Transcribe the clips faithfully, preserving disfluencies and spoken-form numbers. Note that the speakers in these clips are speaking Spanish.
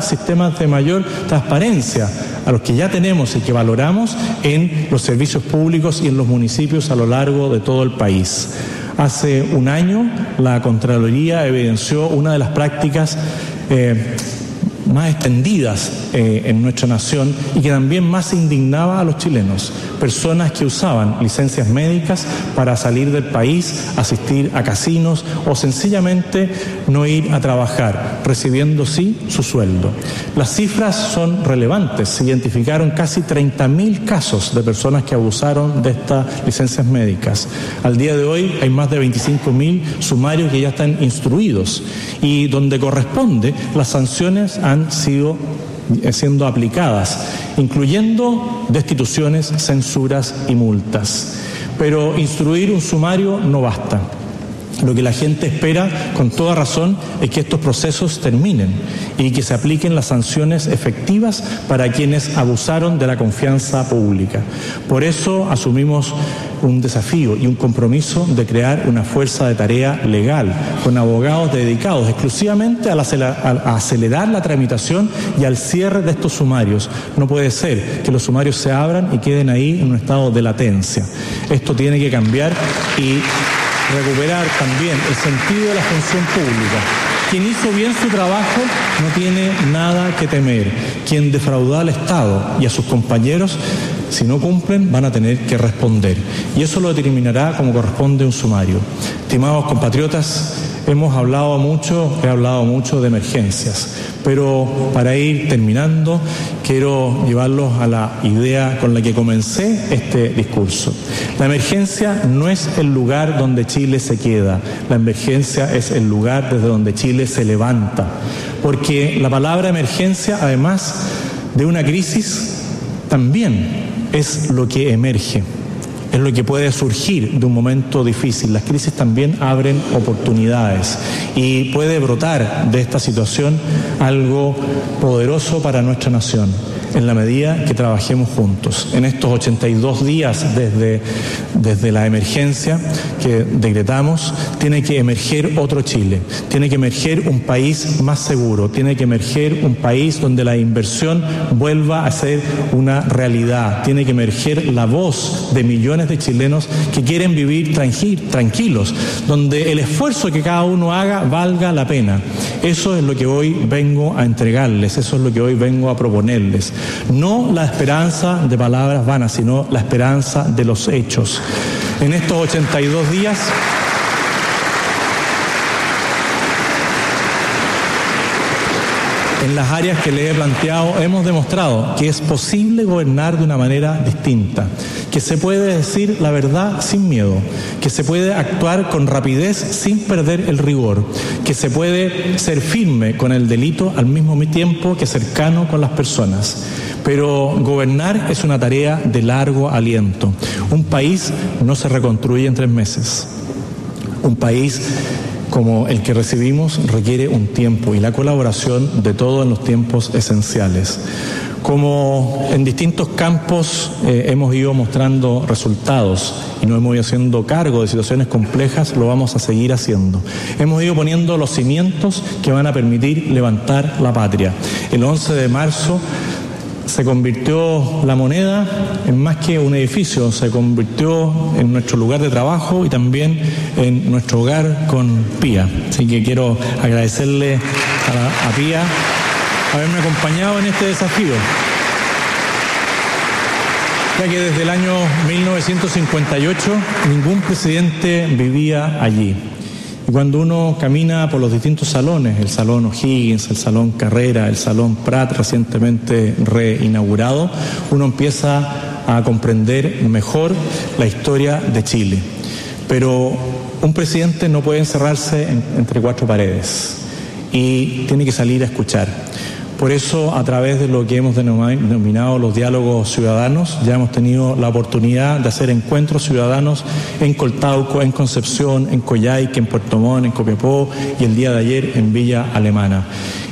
sistemas de mayor transparencia a los que ya tenemos y que valoramos en los servicios públicos y en los municipios a lo largo de todo el país. Hace un año la Contraloría evidenció una de las prácticas eh, más extendidas eh, en nuestra nación y que también más indignaba a los chilenos. Personas que usaban licencias médicas para salir del país, asistir a casinos o sencillamente no ir a trabajar, recibiendo sí su sueldo. Las cifras son relevantes. Se identificaron casi treinta mil casos de personas que abusaron de estas licencias médicas. Al día de hoy hay más de veinticinco mil sumarios que ya están instruidos y donde corresponde las sanciones han sido siendo aplicadas, incluyendo destituciones, censuras y multas. Pero instruir un sumario no basta. Lo que la gente espera, con toda razón, es que estos procesos terminen y que se apliquen las sanciones efectivas para quienes abusaron de la confianza pública. Por eso asumimos un desafío y un compromiso de crear una fuerza de tarea legal con abogados dedicados exclusivamente a, la, a acelerar la tramitación y al cierre de estos sumarios. No puede ser que los sumarios se abran y queden ahí en un estado de latencia. Esto tiene que cambiar y recuperar también el sentido de la función pública. Quien hizo bien su trabajo no tiene nada que temer. Quien defraudó al Estado y a sus compañeros, si no cumplen, van a tener que responder. Y eso lo determinará como corresponde un sumario. Estimados compatriotas, hemos hablado mucho, he hablado mucho de emergencias, pero para ir terminando, quiero llevarlos a la idea con la que comencé este discurso. La emergencia no es el lugar donde Chile se queda, la emergencia es el lugar desde donde Chile se levanta, porque la palabra emergencia, además de una crisis, también es lo que emerge. Es lo que puede surgir de un momento difícil. Las crisis también abren oportunidades y puede brotar de esta situación algo poderoso para nuestra nación, en la medida que trabajemos juntos. En estos ochenta y dos días desde, desde la emergencia que decretamos, tiene que emerger otro Chile, tiene que emerger un país más seguro, tiene que emerger un país donde la inversión vuelva a ser una realidad, tiene que emerger la voz de millones de chilenos que quieren vivir tranqui- tranquilos, donde el esfuerzo que cada uno haga valga la pena. Eso es lo que hoy vengo a entregarles, eso es lo que hoy vengo a proponerles. No la esperanza de palabras vanas, sino la esperanza de los hechos. En estos ochenta y dos días, en las áreas que le he planteado, hemos demostrado que es posible gobernar de una manera distinta, que se puede decir la verdad sin miedo, que se puede actuar con rapidez sin perder el rigor, que se puede ser firme con el delito al mismo tiempo que cercano con las personas. Pero gobernar es una tarea de largo aliento. Un país no se reconstruye en tres meses. Un país como el que recibimos requiere un tiempo y la colaboración de todos en los tiempos esenciales. Como en distintos campos eh, hemos ido mostrando resultados y nos hemos ido haciendo cargo de situaciones complejas, lo vamos a seguir haciendo. Hemos ido poniendo los cimientos que van a permitir levantar la patria. El once de marzo se convirtió la moneda en más que un edificio, se convirtió en nuestro lugar de trabajo y también en nuestro hogar con Pía. Así que quiero agradecerle a, la, a Pía haberme acompañado en este desafío, ya que desde el año mil novecientos cincuenta y ocho ningún presidente vivía allí. Y cuando uno camina por los distintos salones, el Salón O'Higgins, el Salón Carrera, el Salón Prat recientemente reinaugurado, uno empieza a comprender mejor la historia de Chile. Pero un presidente no puede encerrarse en, entre cuatro paredes y tiene que salir a escuchar. Por eso, a través de lo que hemos denominado los diálogos ciudadanos, ya hemos tenido la oportunidad de hacer encuentros ciudadanos en Coltauco, en Concepción, en Coyhaique, en Puerto Montt, en Copiapó y el día de ayer en Villa Alemana.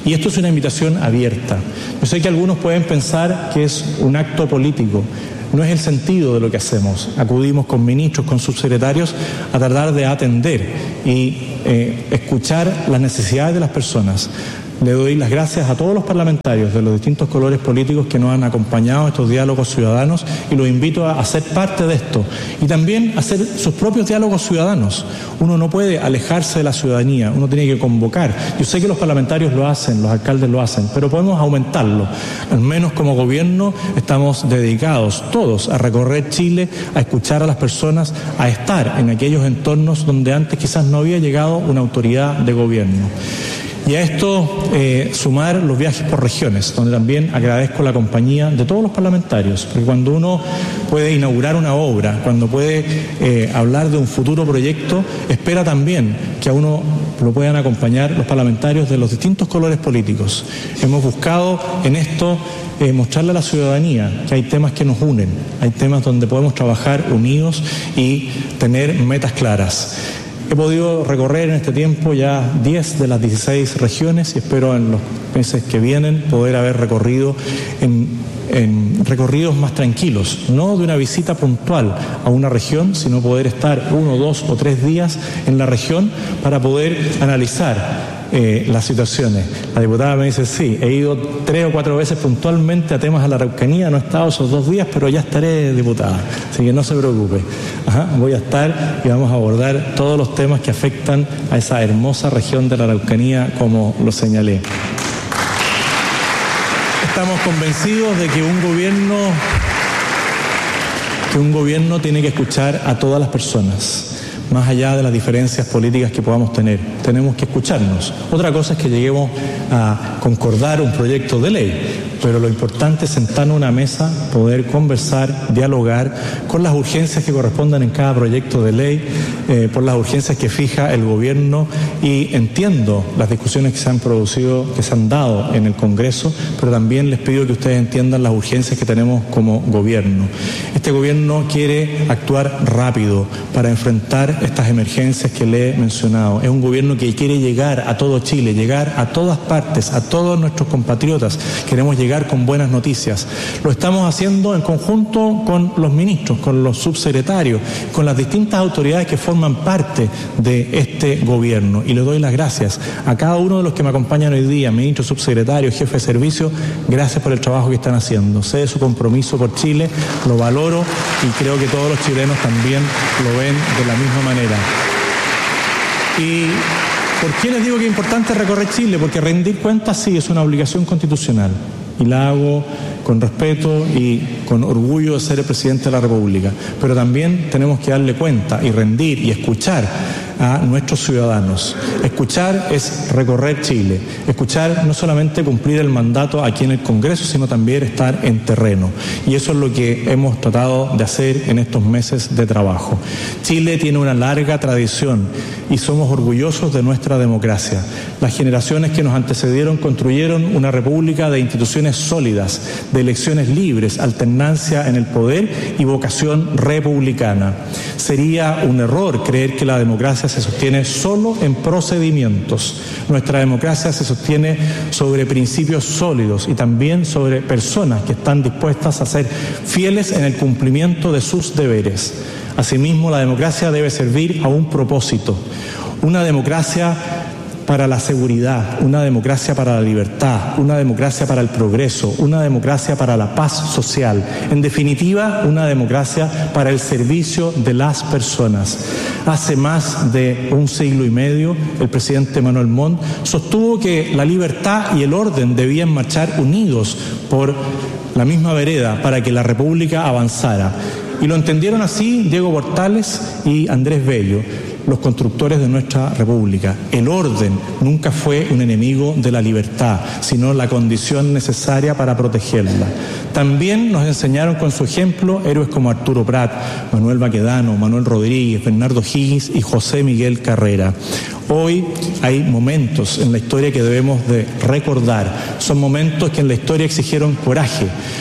Y esto es una invitación abierta. Yo sé que algunos pueden pensar que es un acto político. No es el sentido de lo que hacemos. Acudimos con ministros, con subsecretarios a tratar de atender y eh, escuchar las necesidades de las personas. Le doy las gracias a todos los parlamentarios de los distintos colores políticos que nos han acompañado en estos diálogos ciudadanos y los invito a ser parte de esto y también a hacer sus propios diálogos ciudadanos. Uno no puede alejarse de la ciudadanía, uno tiene que convocar. Yo sé que los parlamentarios lo hacen, los alcaldes lo hacen, pero podemos aumentarlo. Al menos como gobierno estamos dedicados todos a recorrer Chile, a escuchar a las personas, a estar en aquellos entornos donde antes quizás no había llegado una autoridad de gobierno. Y a esto eh, sumar los viajes por regiones, donde también agradezco la compañía de todos los parlamentarios, porque cuando uno puede inaugurar una obra, cuando puede eh, hablar de un futuro proyecto, espera también que a uno lo puedan acompañar los parlamentarios de los distintos colores políticos. Hemos buscado en esto eh, mostrarle a la ciudadanía que hay temas que nos unen, hay temas donde podemos trabajar unidos y tener metas claras. He podido recorrer en este tiempo ya diez de las dieciséis regiones y espero en los meses que vienen poder haber recorrido en, en recorridos más tranquilos, no de una visita puntual a una región, sino poder estar uno, dos o tres días en la región para poder analizar Eh, las situaciones. La diputada me dice, sí, he ido tres o cuatro veces puntualmente a temas de la Araucanía, no he estado esos dos días, pero ya estaré, diputada, así que no se preocupe. Ajá, voy a estar y vamos a abordar todos los temas que afectan a esa hermosa región de la Araucanía, como lo señalé. Estamos convencidos de que un gobierno, que un gobierno tiene que escuchar a todas las personas. Más allá de las diferencias políticas que podamos tener, tenemos que escucharnos. Otra cosa es que lleguemos a concordar un proyecto de ley, pero lo importante es sentarnos a una mesa, poder conversar, dialogar con las urgencias que correspondan en cada proyecto de ley, eh, por las urgencias que fija el gobierno, y entiendo las discusiones que se han producido, que se han dado en el Congreso, pero también les pido que ustedes entiendan las urgencias que tenemos como gobierno. Este gobierno quiere actuar rápido para enfrentar estas emergencias que le he mencionado. Es un gobierno que quiere llegar a todo Chile, llegar a todas partes, a todos nuestros compatriotas. Queremos llegar con buenas noticias. Lo estamos haciendo en conjunto con los ministros, con los subsecretarios, con las distintas autoridades que forman parte de este gobierno. Y le doy las gracias a cada uno de los que me acompañan hoy día, ministros, subsecretarios, jefes de servicio. Gracias por el trabajo que están haciendo. Sé de su compromiso por Chile, lo valoro y creo que todos los chilenos también lo ven de la misma manera. ¿Y por qué les digo que es importante recorrer Chile? Porque rendir cuentas sí es una obligación constitucional y la hago con respeto y con orgullo de ser el presidente de la República, pero también tenemos que darle cuenta y rendir y escuchar a nuestros ciudadanos. Escuchar es recorrer Chile, escuchar no solamente cumplir el mandato aquí en el Congreso, sino también estar en terreno. Y eso es lo que hemos tratado de hacer en estos meses de trabajo. Chile tiene una larga tradición y somos orgullosos de nuestra democracia. Las generaciones que nos antecedieron construyeron una república de instituciones sólidas, de elecciones libres, alternancia en el poder y vocación republicana. Sería un error creer que la democracia se sostiene solo en procedimientos. Nuestra democracia se sostiene sobre principios sólidos y también sobre personas que están dispuestas a ser fieles en el cumplimiento de sus deberes. Asimismo, la democracia debe servir a un propósito, una democracia para la seguridad, una democracia para la libertad, una democracia para el progreso, una democracia para la paz social. En definitiva, una democracia para el servicio de las personas. Hace más de un siglo y medio, el presidente Manuel Montt sostuvo que la libertad y el orden debían marchar unidos por la misma vereda para que la República avanzara. Y lo entendieron así Diego Portales y Andrés Bello, los constructores de nuestra República. El orden nunca fue un enemigo de la libertad, sino la condición necesaria para protegerla. También nos enseñaron con su ejemplo héroes como Arturo Prat, Manuel Baquedano, Manuel Rodríguez, Bernardo Higgins y José Miguel Carrera. Hoy hay momentos en la historia que debemos de recordar. Son momentos que en la historia exigieron coraje.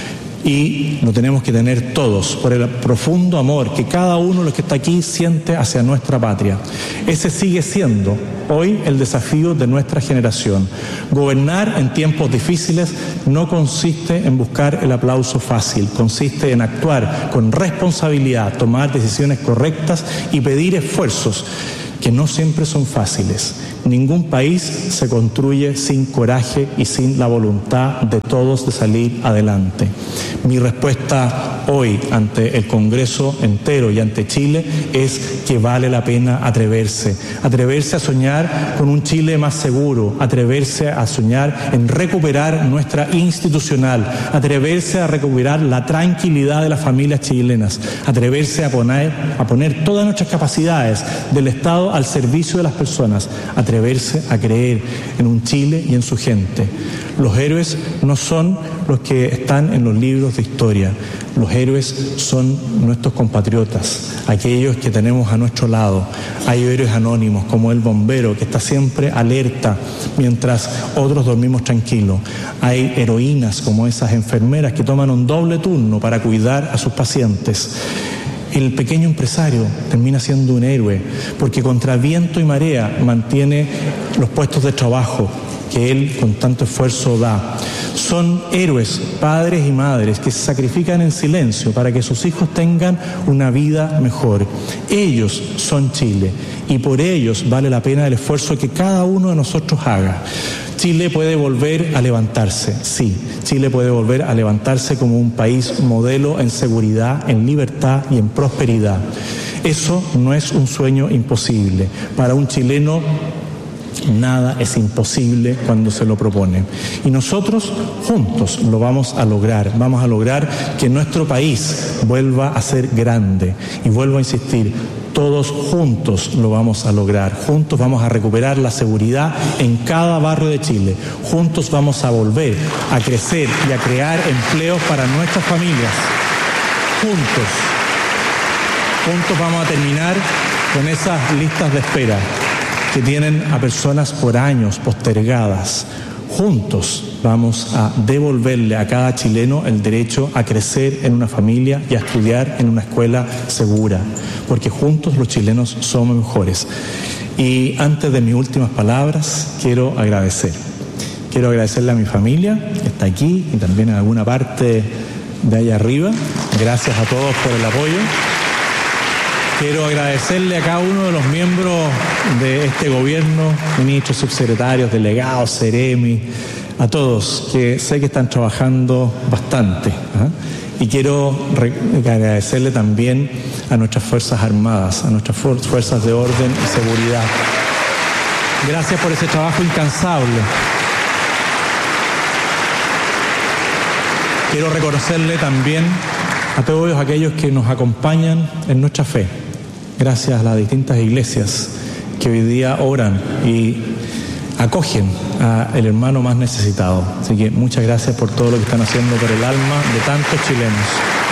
y lo tenemos que tener todos por el profundo amor que cada uno de los que está aquí siente hacia nuestra patria. Ese sigue siendo hoy el desafío de nuestra generación. Gobernar en tiempos difíciles no consiste en buscar el aplauso fácil, consiste en actuar con responsabilidad, tomar decisiones correctas y pedir esfuerzos que no siempre son fáciles. Ningún país se construye sin coraje y sin la voluntad de todos de salir adelante. Mi respuesta hoy ante el Congreso entero y ante Chile es que vale la pena atreverse, atreverse a soñar con un Chile más seguro, atreverse a soñar en recuperar nuestra institucional, atreverse a recuperar la tranquilidad de las familias chilenas, atreverse a poner, a poner todas nuestras capacidades del Estado al servicio de las personas, atreverse a creer en un Chile y en su gente. Los héroes no son los que están en los libros de historia. Los héroes son nuestros compatriotas, aquellos que tenemos a nuestro lado. Hay héroes anónimos como el bombero que está siempre alerta mientras otros dormimos tranquilos. Hay heroínas como esas enfermeras que toman un doble turno para cuidar a sus pacientes. El pequeño empresario termina siendo un héroe porque contra viento y marea mantiene los puestos de trabajo que él con tanto esfuerzo da. Son héroes, padres y madres que se sacrifican en silencio para que sus hijos tengan una vida mejor. Ellos son Chile y por ellos vale la pena el esfuerzo que cada uno de nosotros haga. Chile puede volver a levantarse, sí, Chile puede volver a levantarse como un país modelo en seguridad, en libertad y en prosperidad. Eso no es un sueño imposible. Para un chileno nada es imposible cuando se lo propone. Y nosotros juntos lo vamos a lograr. Vamos a lograr que nuestro país vuelva a ser grande. Y vuelvo a insistir, todos juntos lo vamos a lograr. Juntos vamos a recuperar la seguridad en cada barrio de Chile. Juntos vamos a volver a crecer y a crear empleos para nuestras familias. Juntos. Juntos vamos a terminar con esas listas de espera que tienen a personas por años postergadas. Juntos vamos a devolverle a cada chileno el derecho a crecer en una familia y a estudiar en una escuela segura, porque juntos los chilenos somos mejores. Y antes de mis últimas palabras, quiero agradecer. Quiero agradecerle a mi familia, que está aquí y también en alguna parte de allá arriba. Gracias a todos por el apoyo. Quiero agradecerle a cada uno de los miembros de este gobierno, ministros, subsecretarios, delegados, seremi, a todos, que sé que están trabajando bastante. ¿eh? Y quiero agradecerle también a nuestras Fuerzas Armadas, a nuestras fuerzas de orden y seguridad. Gracias por ese trabajo incansable. Quiero reconocerle también a todos aquellos que nos acompañan en nuestra fe. Gracias a las distintas iglesias que hoy día oran y acogen al hermano más necesitado. Así que muchas gracias por todo lo que están haciendo por el alma de tantos chilenos.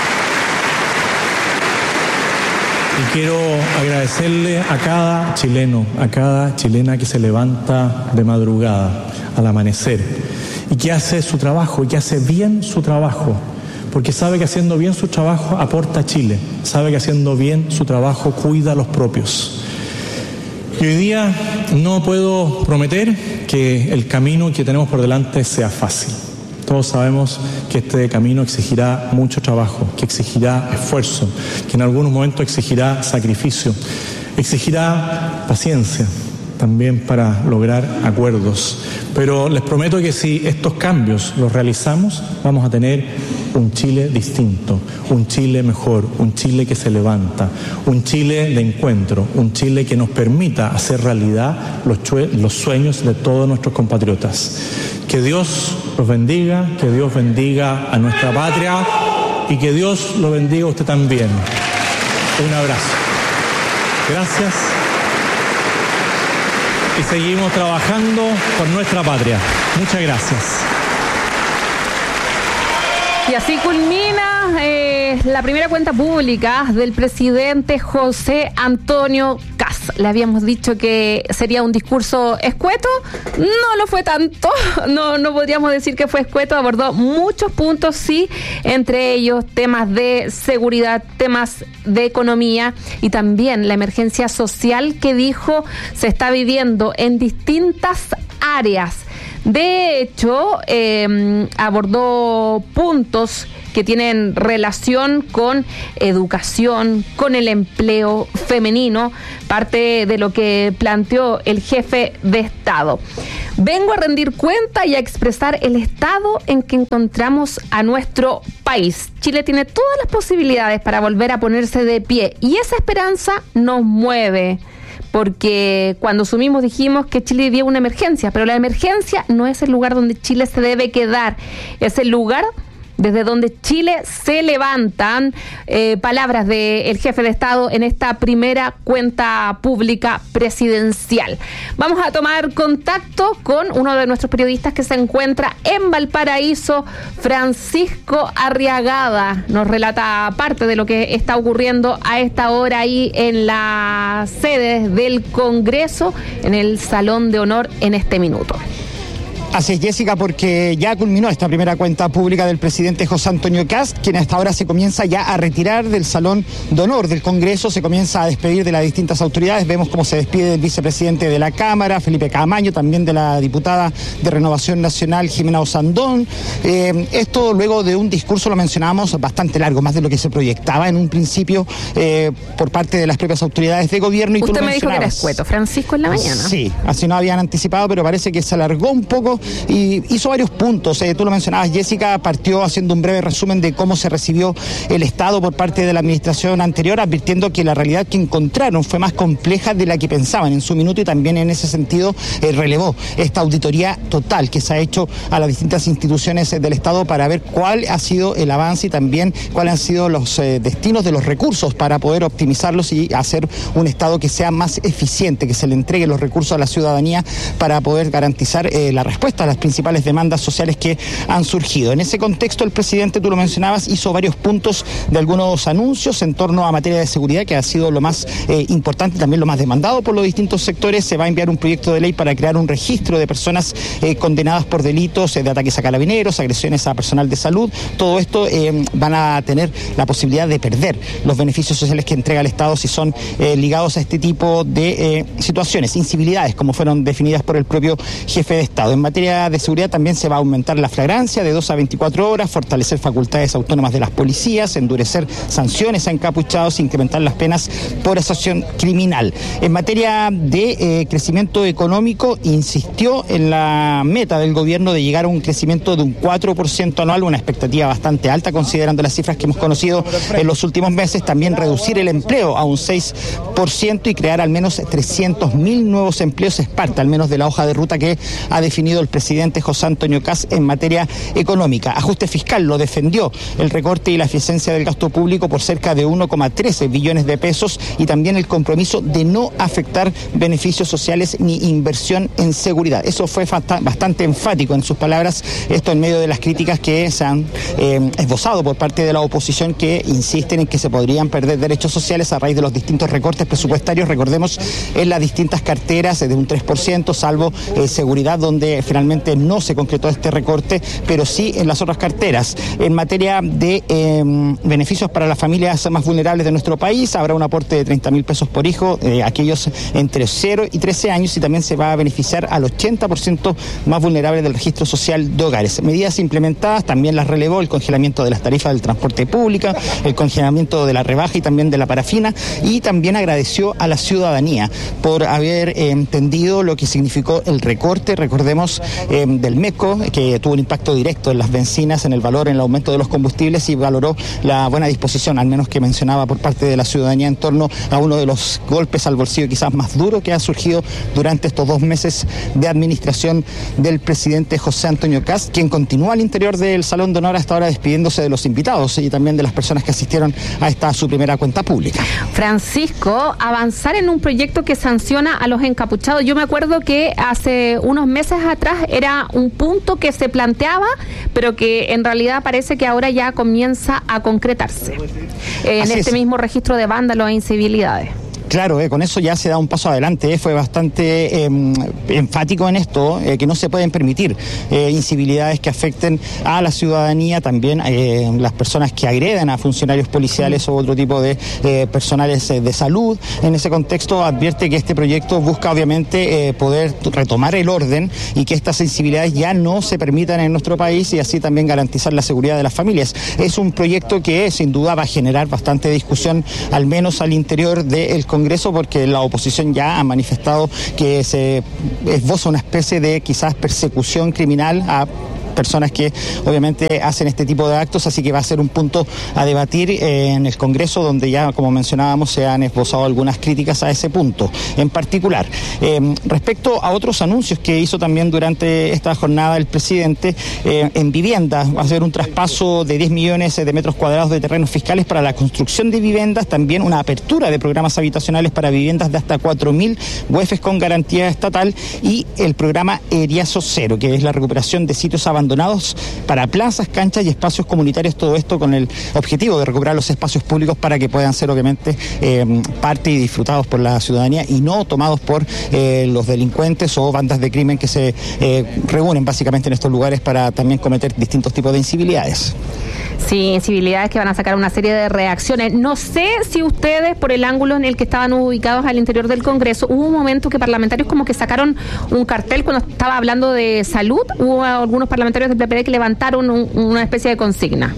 Y quiero agradecerle a cada chileno, a cada chilena que se levanta de madrugada al amanecer y que hace su trabajo y que hace bien su trabajo. Porque sabe que haciendo bien su trabajo aporta a Chile, sabe que haciendo bien su trabajo cuida a los propios. Y hoy día no puedo prometer que el camino que tenemos por delante sea fácil. Todos sabemos que este camino exigirá mucho trabajo, que exigirá esfuerzo, que en algunos momentos exigirá sacrificio, exigirá paciencia también para lograr acuerdos. Pero les prometo que si estos cambios los realizamos, vamos a tener un Chile distinto, un Chile mejor, un Chile que se levanta, un Chile de encuentro, un Chile que nos permita hacer realidad los, los sueños de todos nuestros compatriotas. Que Dios los bendiga, que Dios bendiga a nuestra patria y que Dios lo bendiga a usted también. Un abrazo. Gracias. Y seguimos trabajando por nuestra patria. Muchas gracias. Y así culmina eh, la primera cuenta pública del presidente José Antonio Kast. puntos. Le habíamos dicho que sería un discurso escueto. No lo fue tanto. No, no podríamos decir que fue escueto. Abordó muchos puntos, sí. Entre ellos temas de seguridad, temas de economía y también la emergencia social que dijo se está viviendo en distintas áreas. De hecho, eh, abordó puntos que tienen relación con educación, con el empleo femenino, parte de lo que planteó el jefe de Estado. Vengo a rendir cuenta y a expresar el estado en que encontramos a nuestro país. Chile tiene todas las posibilidades para volver a ponerse de pie y esa esperanza nos mueve. Porque cuando asumimos dijimos que Chile vivía una emergencia, pero la emergencia no es el lugar donde Chile se debe quedar, es el lugar desde donde Chile se levantan. Eh, palabras del jefe de Estado en esta primera cuenta pública presidencial. Vamos a tomar contacto con uno de nuestros periodistas que se encuentra en Valparaíso, Francisco Arriagada. Nos relata parte de lo que está ocurriendo a esta hora ahí en la sede del Congreso, en el Salón de Honor en este minuto. Así es, Jessica, porque ya culminó esta primera cuenta pública del presidente José Antonio Kast, quien hasta ahora se comienza ya a retirar del Salón de Honor del Congreso, se comienza a despedir de las distintas autoridades. Vemos cómo se despide del vicepresidente de la Cámara, Felipe Camaño, también de la diputada de Renovación Nacional, Jimena Osandón. Eh, esto luego de un discurso, lo mencionábamos, bastante largo, más de lo que se proyectaba en un principio eh, por parte de las propias autoridades de gobierno. Y usted tú lo me dijo que era escueto, Francisco, en la mañana. Sí, así no habían anticipado, pero parece que se alargó un poco y hizo varios puntos. Eh, tú lo mencionabas, Jessica, partió haciendo un breve resumen de cómo se recibió el Estado por parte de la administración anterior, advirtiendo que la realidad que encontraron fue más compleja de la que pensaban en su minuto y también en ese sentido eh, relevó esta auditoría total que se ha hecho a las distintas instituciones del Estado para ver cuál ha sido el avance y también cuáles han sido los eh, destinos de los recursos para poder optimizarlos y hacer un Estado que sea más eficiente, que se le entregue los recursos a la ciudadanía para poder garantizar eh, la respuesta a las principales demandas sociales que han surgido. En ese contexto, el presidente, tú lo mencionabas, hizo varios puntos de algunos anuncios en torno a materia de seguridad, que ha sido lo más eh, importante, también lo más demandado por los distintos sectores. Se va a enviar un proyecto de ley para crear un registro de personas eh, condenadas por delitos eh, de ataques a carabineros, agresiones a personal de salud. Todo esto eh, van a tener la posibilidad de perder los beneficios sociales que entrega el Estado si son eh, ligados a este tipo de eh, situaciones, incivilidades, como fueron definidas por el propio jefe de Estado. En materia de seguridad también se va a aumentar la flagrancia de dos a veinticuatro horas, fortalecer facultades autónomas de las policías, endurecer sanciones a encapuchados, incrementar las penas por asociación criminal. En materia de eh, crecimiento económico, insistió en la meta del gobierno de llegar a un crecimiento de un cuatro por ciento anual, una expectativa bastante alta considerando las cifras que hemos conocido en los últimos meses. También reducir el empleo a un seis por ciento y crear al menos trescientos mil nuevos empleos, es parte al menos de la hoja de ruta que ha definido el presidente José Antonio Kast en materia económica. Ajuste fiscal, lo defendió, el recorte y la eficiencia del gasto público por cerca de uno coma trece billones de pesos y también el compromiso de no afectar beneficios sociales ni inversión en seguridad. Eso fue bastante enfático en sus palabras, esto en medio de las críticas que se han eh, esbozado por parte de la oposición, que insisten en que se podrían perder derechos sociales a raíz de los distintos recortes presupuestarios, recordemos, en las distintas carteras de un tres por ciento, salvo eh, seguridad, donde finalmente no se concretó este recorte, pero sí en las otras carteras. En materia de eh, beneficios para las familias más vulnerables de nuestro país, habrá un aporte de treinta mil pesos por hijo, eh, aquellos entre cero y trece años, y también se va a beneficiar al ochenta por ciento más vulnerable del registro social de hogares. Medidas implementadas, también las relevó el congelamiento de las tarifas del transporte público, el congelamiento de la rebaja y también de la parafina, y también agradeció a la ciudadanía por haber eh, entendido lo que significó el recorte, recordemos, eh, del MECO, que tuvo un impacto directo en las bencinas, en el valor, en el aumento de los combustibles, y valoró la buena disposición, al menos que mencionaba, por parte de la ciudadanía en torno a uno de los golpes al bolsillo quizás más duro que ha surgido durante estos dos meses de administración del presidente José Antonio Kast, quien continúa al interior del Salón de Honor hasta ahora despidiéndose de los invitados y también de las personas que asistieron a esta su primera cuenta pública. Francisco, avanzar en un proyecto que sanciona a los encapuchados. Yo me acuerdo que hace unos meses atrás era un punto que se planteaba, pero que en realidad parece que ahora ya comienza a concretarse en Así este es. mismo registro de vándalos e incivilidades. Claro, eh, con eso ya se da un paso adelante, eh, fue bastante eh, enfático en esto, eh, que no se pueden permitir eh, incivilidades que afecten a la ciudadanía, también eh, las personas que agredan a funcionarios policiales o otro tipo de eh, personales eh, de salud. En ese contexto advierte que este proyecto busca obviamente eh, poder retomar el orden y que estas incivilidades ya no se permitan en nuestro país y así también garantizar la seguridad de las familias. Es un proyecto que sin duda va a generar bastante discusión, al menos al interior del Congreso. Congreso, porque la oposición ya ha manifestado que se esboza una especie de quizás persecución criminal a personas que obviamente hacen este tipo de actos, así que va a ser un punto a debatir eh, en el Congreso, donde ya, como mencionábamos, se han esbozado algunas críticas a ese punto en particular. Eh, respecto a otros anuncios que hizo también durante esta jornada el presidente, eh, en vivienda va a hacer un traspaso de diez millones de metros cuadrados de terrenos fiscales para la construcción de viviendas, también una apertura de programas habitacionales para viviendas de hasta cuatro mil U E Fs con garantía estatal y el programa Eriazo Cero, que es la recuperación de sitios abandonados para plazas, canchas y espacios comunitarios, todo esto con el objetivo de recuperar los espacios públicos para que puedan ser obviamente eh, parte y disfrutados por la ciudadanía y no tomados por eh, los delincuentes o bandas de crimen que se eh, reúnen básicamente en estos lugares para también cometer distintos tipos de incivilidades. Sí, incivilidades que van a sacar una serie de reacciones. No sé si ustedes, por el ángulo en el que estaban ubicados al interior del Congreso, hubo un momento que parlamentarios como que sacaron un cartel cuando estaba hablando de salud, hubo algunos parlamentarios del P P D que levantaron un, una especie de consigna.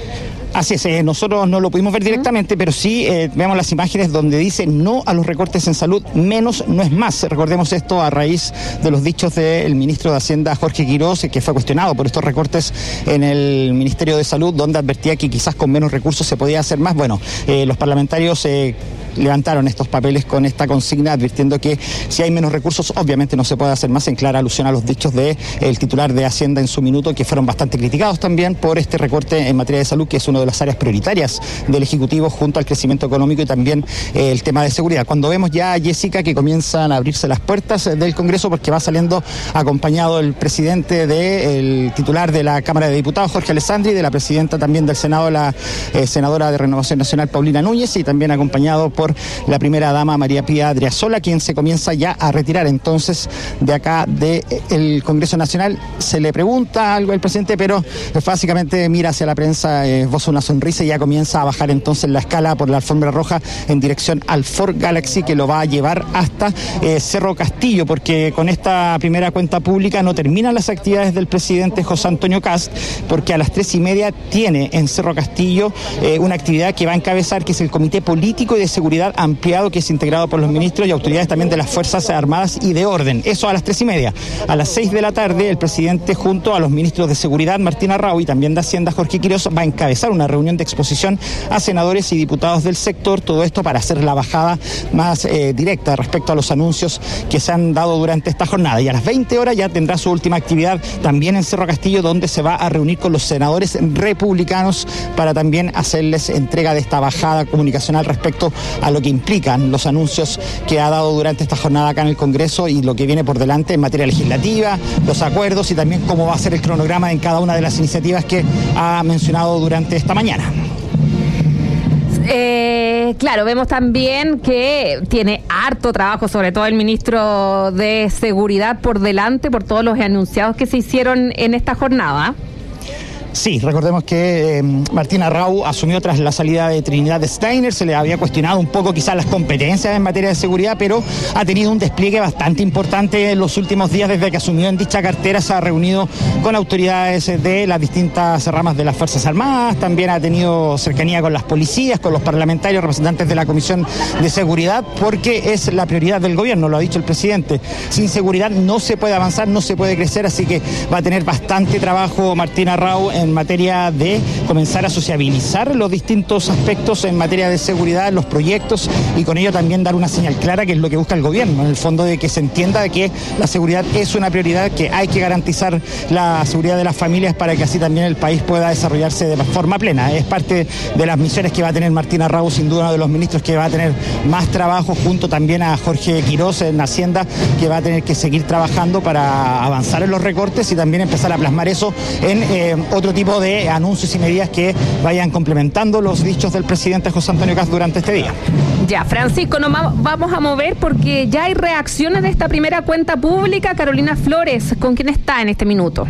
Así es, eh, nosotros no lo pudimos ver directamente, pero sí eh, vemos las imágenes donde dice no a los recortes en salud, menos no es más. Recordemos esto a raíz de los dichos del ministro de Hacienda, Jorge Quiroz, que fue cuestionado por estos recortes en el Ministerio de Salud, donde advertía que quizás con menos recursos se podía hacer más. Bueno, eh, los parlamentarios eh, levantaron estos papeles con esta consigna, advirtiendo que si hay menos recursos, obviamente no se puede hacer más, en clara alusión a los dichos del de titular de Hacienda en su minuto, que fueron bastante criticados también por este recorte en materia de salud, que es uno de las áreas prioritarias del Ejecutivo junto al crecimiento económico y también eh, el tema de seguridad. Cuando vemos ya a Jessica que comienzan a abrirse las puertas del Congreso, porque va saliendo acompañado el presidente del titular de la Cámara de Diputados, Jorge Alessandri, de la presidenta también del Senado, la eh, senadora de Renovación Nacional, Paulina Núñez, y también acompañado por la primera dama, María Pía Adriasola, quien se comienza ya a retirar entonces de acá del Congreso Nacional. Se le pregunta algo al presidente, pero básicamente mira hacia la prensa, esboza una sonrisa y ya comienza a bajar entonces la escala por la alfombra roja en dirección al Ford Galaxy, que lo va a llevar hasta eh, Cerro Castillo, porque con esta primera cuenta pública no terminan las actividades del presidente José Antonio Kast, porque a las tres y media tiene en Cerro Castillo eh, una actividad que va a encabezar, que es el Comité Político y de Seguridad ampliado, que es integrado por los ministros y autoridades también de las Fuerzas Armadas y de Orden. Eso a las tres y media. A las seis de la tarde, el presidente junto a los ministros de Seguridad, Martín Arrau, y también de Hacienda, Jorge Quiroz, va a encabezar una reunión de exposición a senadores y diputados del sector, todo esto para hacer la bajada más eh, directa respecto a los anuncios que se han dado durante esta jornada. Y a las veinte horas ya tendrá su última actividad también en Cerro Castillo, donde se va a reunir con los senadores republicanos para también hacerles entrega de esta bajada comunicacional respecto a lo que implican los anuncios que ha dado durante esta jornada acá en el Congreso y lo que viene por delante en materia legislativa, los acuerdos y también cómo va a ser el cronograma en cada una de las iniciativas que ha mencionado durante esta mañana. Eh, claro, vemos también que tiene harto trabajo, sobre todo el ministro de Seguridad por delante, por todos los enunciados que se hicieron en esta jornada. Sí, recordemos que eh, Martín Arrau asumió tras la salida de Trinidad Steiner, se le había cuestionado un poco quizás las competencias en materia de seguridad, pero ha tenido un despliegue bastante importante en los últimos días desde que asumió en dicha cartera. Se ha reunido con autoridades de las distintas ramas de las Fuerzas Armadas, también ha tenido cercanía con las policías, con los parlamentarios, representantes de la Comisión de Seguridad, porque es la prioridad del gobierno, lo ha dicho el presidente. Sin seguridad no se puede avanzar, no se puede crecer, así que va a tener bastante trabajo Martín Arrau en en materia de comenzar a sociabilizar los distintos aspectos en materia de seguridad, los proyectos, y con ello también dar una señal clara, que es lo que busca el gobierno, en el fondo, de que se entienda de que la seguridad es una prioridad, que hay que garantizar la seguridad de las familias para que así también el país pueda desarrollarse de forma plena. Es parte de las misiones que va a tener Martín Arrau, sin duda uno de los ministros que va a tener más trabajo, junto también a Jorge Quiroz en Hacienda, que va a tener que seguir trabajando para avanzar en los recortes y también empezar a plasmar eso en eh, otro tipo de anuncios y medidas que vayan complementando los dichos del presidente José Antonio Kast durante este día. Ya, Francisco, nos vamos a mover porque ya hay reacciones de esta primera cuenta pública. Carolina Flores, ¿con quién está en este minuto?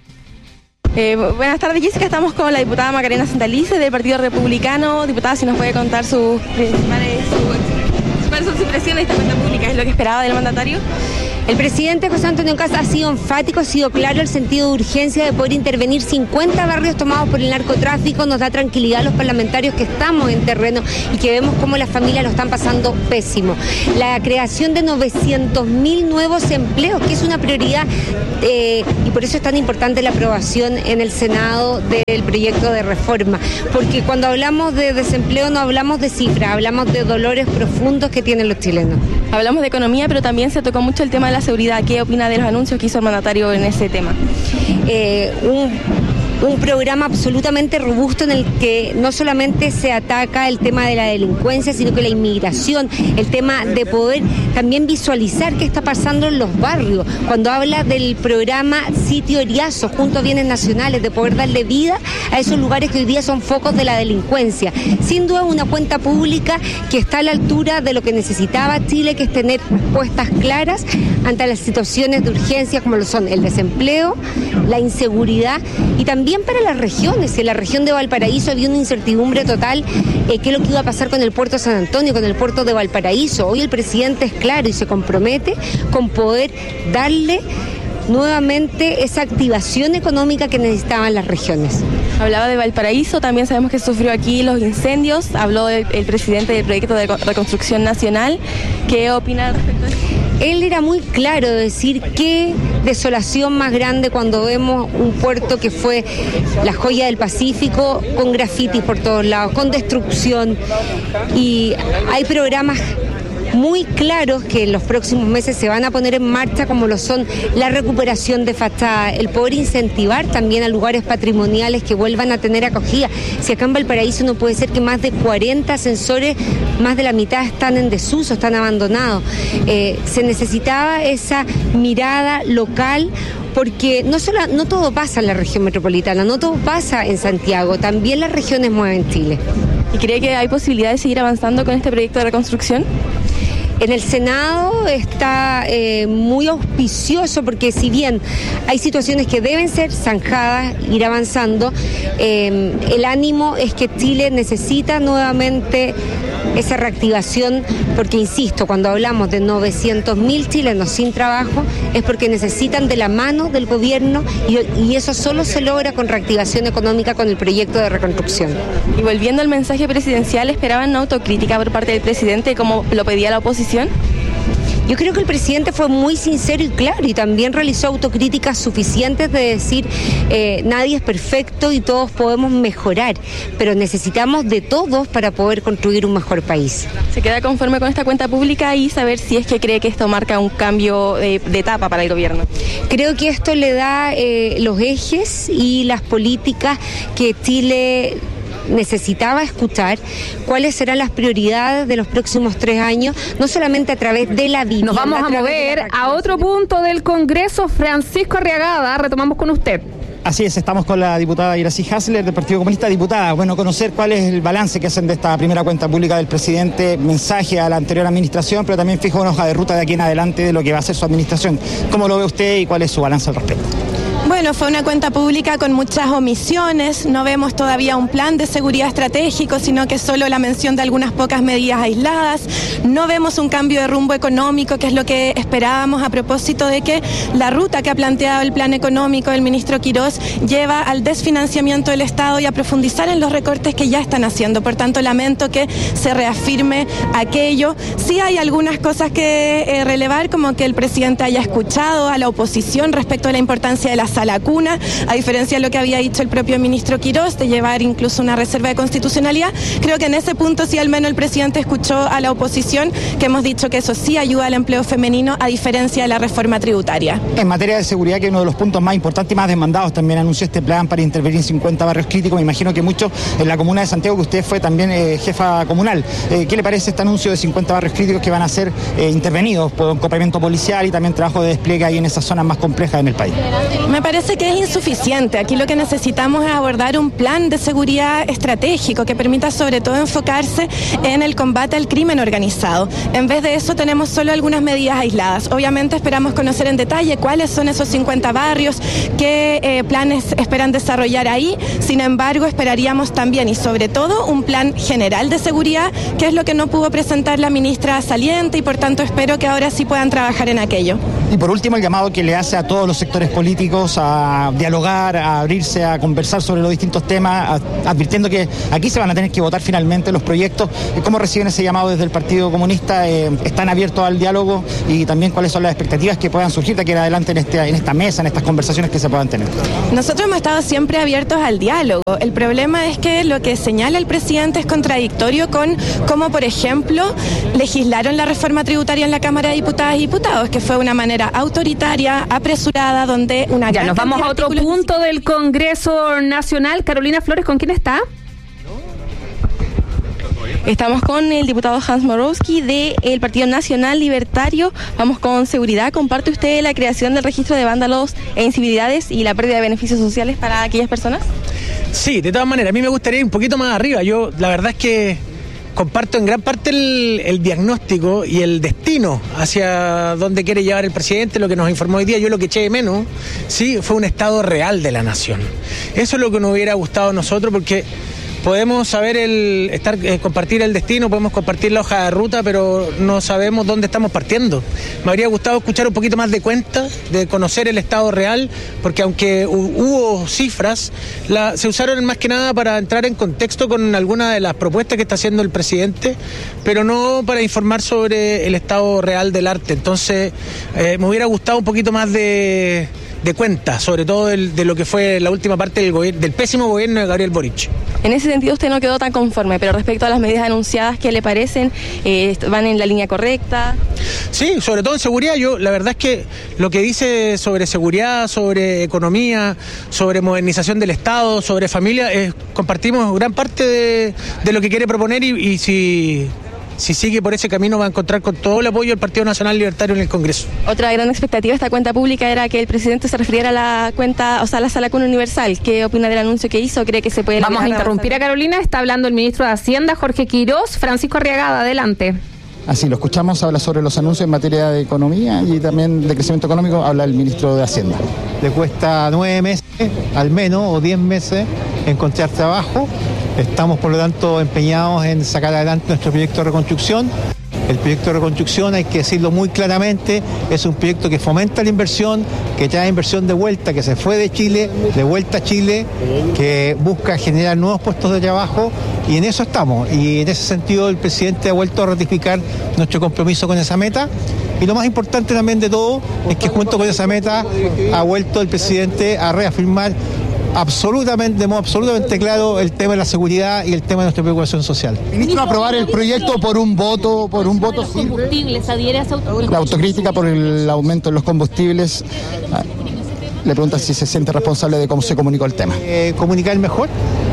Eh, buenas tardes, Jessica. Estamos con la diputada Macarena Santalice del Partido Republicano. Diputada, si nos puede contar sus principales, su, cuáles son sus impresiones de esta cuenta pública. ¿Es lo que esperaba del mandatario? El presidente José Antonio Kast ha sido enfático, ha sido claro el sentido de urgencia de poder intervenir cincuenta barrios tomados por el narcotráfico. Nos da tranquilidad a los parlamentarios que estamos en terreno y que vemos cómo las familias lo están pasando pésimo. La creación de novecientos mil nuevos empleos, que es una prioridad eh, y por eso es tan importante la aprobación en el Senado del proyecto de reforma. Porque cuando hablamos de desempleo no hablamos de cifras, hablamos de dolores profundos que tienen los chilenos. Hablamos de economía, pero también se tocó mucho el tema de la seguridad. ¿Qué opina de los anuncios que hizo el mandatario en ese tema? Eh, un, un programa absolutamente robusto en el que no solamente se ataca el tema de la delincuencia, sino que la inmigración, el tema de poder también visualizar qué está pasando en los barrios. Cuando habla del programa Sitio Eriazo, junto a bienes nacionales, de poder darle vida a esos lugares que hoy día son focos de la delincuencia. Sin duda una cuenta pública que está a la altura de lo que necesitaba Chile, que es tener respuestas claras ante las situaciones de urgencia como lo son el desempleo, la inseguridad y también para las regiones. En la región de Valparaíso había una incertidumbre total, eh, qué es lo que iba a pasar con el puerto de San Antonio, con el puerto de Valparaíso. Hoy el presidente es claro y se compromete con poder darle nuevamente esa activación económica que necesitaban las regiones. Hablaba de Valparaíso, también sabemos que sufrió aquí los incendios, habló el, el presidente del proyecto de reconstrucción nacional. ¿Qué opina al respecto de eso? Él era muy claro de decir qué desolación más grande cuando vemos un puerto que fue la joya del Pacífico, con grafitis por todos lados, con destrucción, y hay programas muy claros que en los próximos meses se van a poner en marcha, como lo son la recuperación de fachadas, el poder incentivar también a lugares patrimoniales que vuelvan a tener acogida. Si acá en Valparaíso no puede ser que más de cuarenta ascensores, más de la mitad están en desuso, están abandonados. Eh, se necesitaba esa mirada local, porque no solo, no todo pasa en la región metropolitana, no todo pasa en Santiago, también las regiones mueven Chile. ¿Y cree que hay posibilidad de seguir avanzando con este proyecto de reconstrucción? En el Senado está eh, muy auspicioso, porque si bien hay situaciones que deben ser zanjadas, ir avanzando, eh, el ánimo es que Chile necesita nuevamente esa reactivación, porque insisto, cuando hablamos de novecientos mil chilenos sin trabajo es porque necesitan de la mano del gobierno, y, y eso solo se logra con reactivación económica, con el proyecto de reconstrucción. Y volviendo al mensaje presidencial, ¿esperaban una autocrítica por parte del presidente como lo pedía la oposición? Yo creo que el presidente fue muy sincero y claro, y también realizó autocríticas suficientes de decir eh, nadie es perfecto y todos podemos mejorar, pero necesitamos de todos para poder construir un mejor país. ¿Se queda conforme con esta cuenta pública y saber si es que cree que esto marca un cambio de, de etapa para el gobierno? Creo que esto le da eh, los ejes y las políticas que Chile necesitaba escuchar, cuáles serán las prioridades de los próximos tres años, no solamente a través de la vivienda. Nos vamos a, a mover a otro punto del Congreso. Francisco Arriagada, retomamos con usted. Así es, estamos con la diputada Iracy Hasler del Partido Comunista. Diputada, bueno, conocer cuál es el balance que hacen de esta primera cuenta pública del presidente, mensaje a la anterior administración, pero también fijo una hoja de ruta de aquí en adelante de lo que va a ser su administración. ¿Cómo lo ve usted y cuál es su balance al respecto? Bueno, fue una cuenta pública con muchas omisiones, no vemos todavía un plan de seguridad estratégico, sino que solo la mención de algunas pocas medidas aisladas, no vemos un cambio de rumbo económico, que es lo que esperábamos a propósito de que la ruta que ha planteado el plan económico del ministro Quirós lleva al desfinanciamiento del Estado y a profundizar en los recortes que ya están haciendo. Por tanto, lamento que se reafirme aquello. Sí hay algunas cosas que eh, relevar, como que el presidente haya escuchado a la oposición respecto a la importancia de la sala cuna, a diferencia de lo que había dicho el propio ministro Quirós, de llevar incluso una reserva de constitucionalidad. Creo que en ese punto sí al menos el presidente escuchó a la oposición, que hemos dicho que eso sí ayuda al empleo femenino, a diferencia de la reforma tributaria. En materia de seguridad, que es uno de los puntos más importantes y más demandados, también anunció este plan para intervenir en cincuenta barrios críticos. Me imagino que muchos en la comuna de Santiago, que usted fue también eh, jefa comunal. Eh, ¿Qué le parece este anuncio de cincuenta barrios críticos que van a ser eh, intervenidos por un acompañamiento policial y también trabajo de despliegue ahí en esas zonas más complejas en el país? Me parece que es insuficiente. Aquí lo que necesitamos es abordar un plan de seguridad estratégico que permita sobre todo enfocarse en el combate al crimen organizado. En vez de eso tenemos solo algunas medidas aisladas. Obviamente esperamos conocer en detalle cuáles son esos cincuenta barrios, qué eh, planes esperan desarrollar ahí. Sin embargo, esperaríamos también y sobre todo un plan general de seguridad, que es lo que no pudo presentar la ministra saliente, y por tanto espero que ahora sí puedan trabajar en aquello. Y por último, el llamado que le hace a todos los sectores políticos a dialogar, a abrirse, a conversar sobre los distintos temas, a, advirtiendo que aquí se van a tener que votar finalmente los proyectos. ¿Cómo reciben ese llamado desde el Partido Comunista? Eh, ¿Están abiertos al diálogo? Y también cuáles son las expectativas que puedan surgir de aquí en adelante en, este, en esta mesa, en estas conversaciones que se puedan tener. Nosotros hemos estado siempre abiertos al diálogo. El problema es que lo que señala el presidente es contradictorio con cómo, por ejemplo, legislaron la reforma tributaria en la Cámara de Diputadas y Diputados, que fue una manera autoritaria, apresurada, donde una Ya, nos vamos a otro punto del Congreso Nacional. Carolina Flores, ¿con quién está? Estamos con el diputado Hans Morowski del Partido Nacional Libertario. Vamos con seguridad. ¿Comparte usted la creación del registro de vándalos e incivilidades y la pérdida de beneficios sociales para aquellas personas? Sí, de todas maneras, a mí me gustaría ir un poquito más arriba. Yo, la verdad es que comparto en gran parte el, el diagnóstico y el destino hacia dónde quiere llevar el presidente, lo que nos informó hoy día. Yo lo que eché de menos, sí, fue un estado real de la nación. Eso es lo que nos hubiera gustado a nosotros, porque podemos saber el estar eh, compartir el destino, podemos compartir la hoja de ruta, pero no sabemos dónde estamos partiendo. Me habría gustado escuchar un poquito más de cuenta, de conocer el estado real, porque aunque hubo cifras, la, se usaron más que nada para entrar en contexto con alguna de las propuestas que está haciendo el presidente, pero no para informar sobre el estado real del arte. Entonces, eh, me hubiera gustado un poquito más de... de cuenta, sobre todo el, de lo que fue la última parte del, gobier- del pésimo gobierno de Gabriel Boric. En ese sentido usted no quedó tan conforme, pero respecto a las medidas anunciadas, ¿qué le parecen? Eh, ¿Van en la línea correcta? Sí, sobre todo en seguridad. Yo, la verdad es que lo que dice sobre seguridad, sobre economía, sobre modernización del Estado, sobre familia, eh, compartimos gran parte de, de lo que quiere proponer y, y si... Si sigue por ese camino va a encontrar con todo el apoyo del Partido Nacional Libertario en el Congreso. Otra gran expectativa de esta cuenta pública era que el presidente se refiriera a la cuenta, o sea, a la sala cuna universal. ¿Qué opina del anuncio que hizo? ¿Cree que se puede... Vamos a interrumpir a Carolina. Está hablando el ministro de Hacienda, Jorge Quirós. Francisco Arriagada, adelante. Así lo escuchamos, habla sobre los anuncios en materia de economía y también de crecimiento económico, habla el ministro de Hacienda. Le cuesta nueve meses, al menos, o diez meses, encontrar trabajo. Estamos, por lo tanto, empeñados en sacar adelante nuestro proyecto de reconstrucción. El proyecto de reconstrucción, hay que decirlo muy claramente, es un proyecto que fomenta la inversión, que trae inversión de vuelta, que se fue de Chile, de vuelta a Chile, que busca generar nuevos puestos de trabajo, y en eso estamos. Y en ese sentido el presidente ha vuelto a ratificar nuestro compromiso con esa meta. Y lo más importante también de todo es que junto con esa meta ha vuelto el presidente a reafirmar absolutamente, de modo absolutamente claro, el tema de la seguridad y el tema de nuestra preocupación social. Ministro, aprobar el proyecto por un voto, por un voto sirve. La autocrítica por el aumento en los combustibles. Le pregunta si se siente responsable de cómo se comunicó el tema. Eh, comunicar mejor.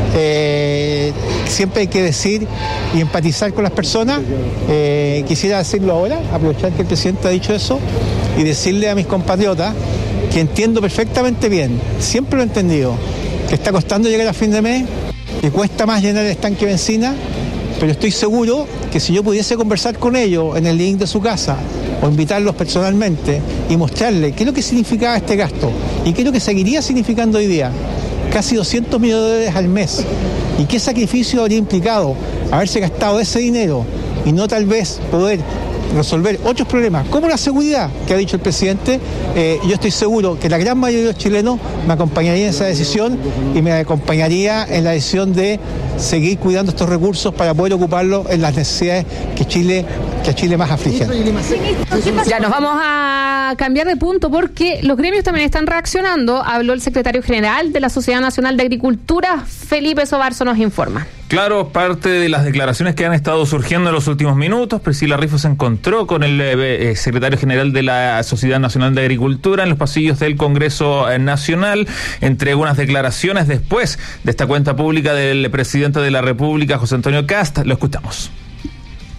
Eh, siempre hay que decir y empatizar con las personas. Eh, quisiera decirlo ahora, aprovechar que el presidente ha dicho eso y decirle a mis compatriotas que entiendo perfectamente bien, siempre lo he entendido, que está costando llegar a fin de mes, que cuesta más llenar el estanque de benzina, pero estoy seguro que si yo pudiese conversar con ellos en el link de su casa o invitarlos personalmente y mostrarles qué es lo que significaba este gasto y qué es lo que seguiría significando hoy día, casi doscientos millones de dólares al mes, y qué sacrificio habría implicado haberse gastado ese dinero y no tal vez poder resolver otros problemas, como la seguridad que ha dicho el presidente. Eh, yo estoy seguro que la gran mayoría de los chilenos me acompañaría en esa decisión y me acompañaría en la decisión de seguir cuidando estos recursos para poder ocuparlos en las necesidades que Chile que a Chile más afligen. Ya nos vamos a cambiar de punto porque los gremios también están reaccionando. Habló el secretario general de la Sociedad Nacional de Agricultura, Felipe Sobarzo, nos informa. Claro, parte de las declaraciones que han estado surgiendo en los últimos minutos. Priscila Rifo se encontró con el eh, secretario general de la Sociedad Nacional de Agricultura en los pasillos del Congreso Nacional. Entregó unas declaraciones después de esta cuenta pública del presidente de la República, José Antonio Kast. Lo escuchamos.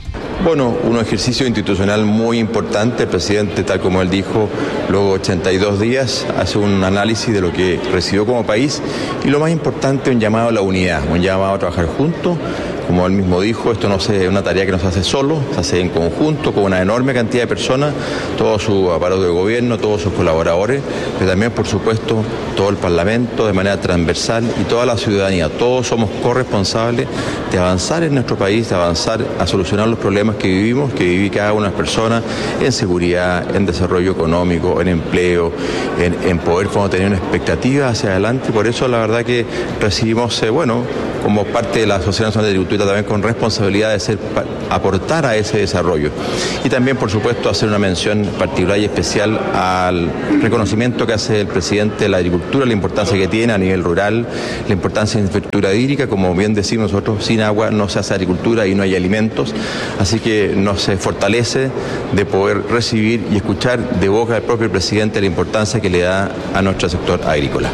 Bueno, un ejercicio institucional muy importante. El presidente, tal como él dijo, luego de ochenta y dos días, hace un análisis de lo que recibió como país y lo más importante, un llamado a la unidad, un llamado a trabajar juntos. Como él mismo dijo, esto no es una tarea que no se hace solo, se hace en conjunto con una enorme cantidad de personas, todo su aparato de gobierno, todos sus colaboradores, pero también, por supuesto, todo el Parlamento de manera transversal y toda la ciudadanía. Todos somos corresponsables de avanzar en nuestro país, de avanzar a solucionar los problemas que vivimos, que vive cada una de las personas en seguridad, en desarrollo económico, en empleo, en, en poder como, tener una expectativa hacia adelante. Por eso, la verdad que recibimos, eh, bueno, como parte de la Sociedad Nacional de Agricultura, también con responsabilidad de ser, aportar a ese desarrollo. Y también, por supuesto, hacer una mención particular y especial al reconocimiento que hace el presidente de la agricultura, la importancia que tiene a nivel rural, la importancia de la infraestructura hídrica. Como bien decimos nosotros, sin agua no se hace agricultura y no hay alimentos. Así que nos fortalece de poder recibir y escuchar de boca del propio presidente la importancia que le da a nuestro sector agrícola.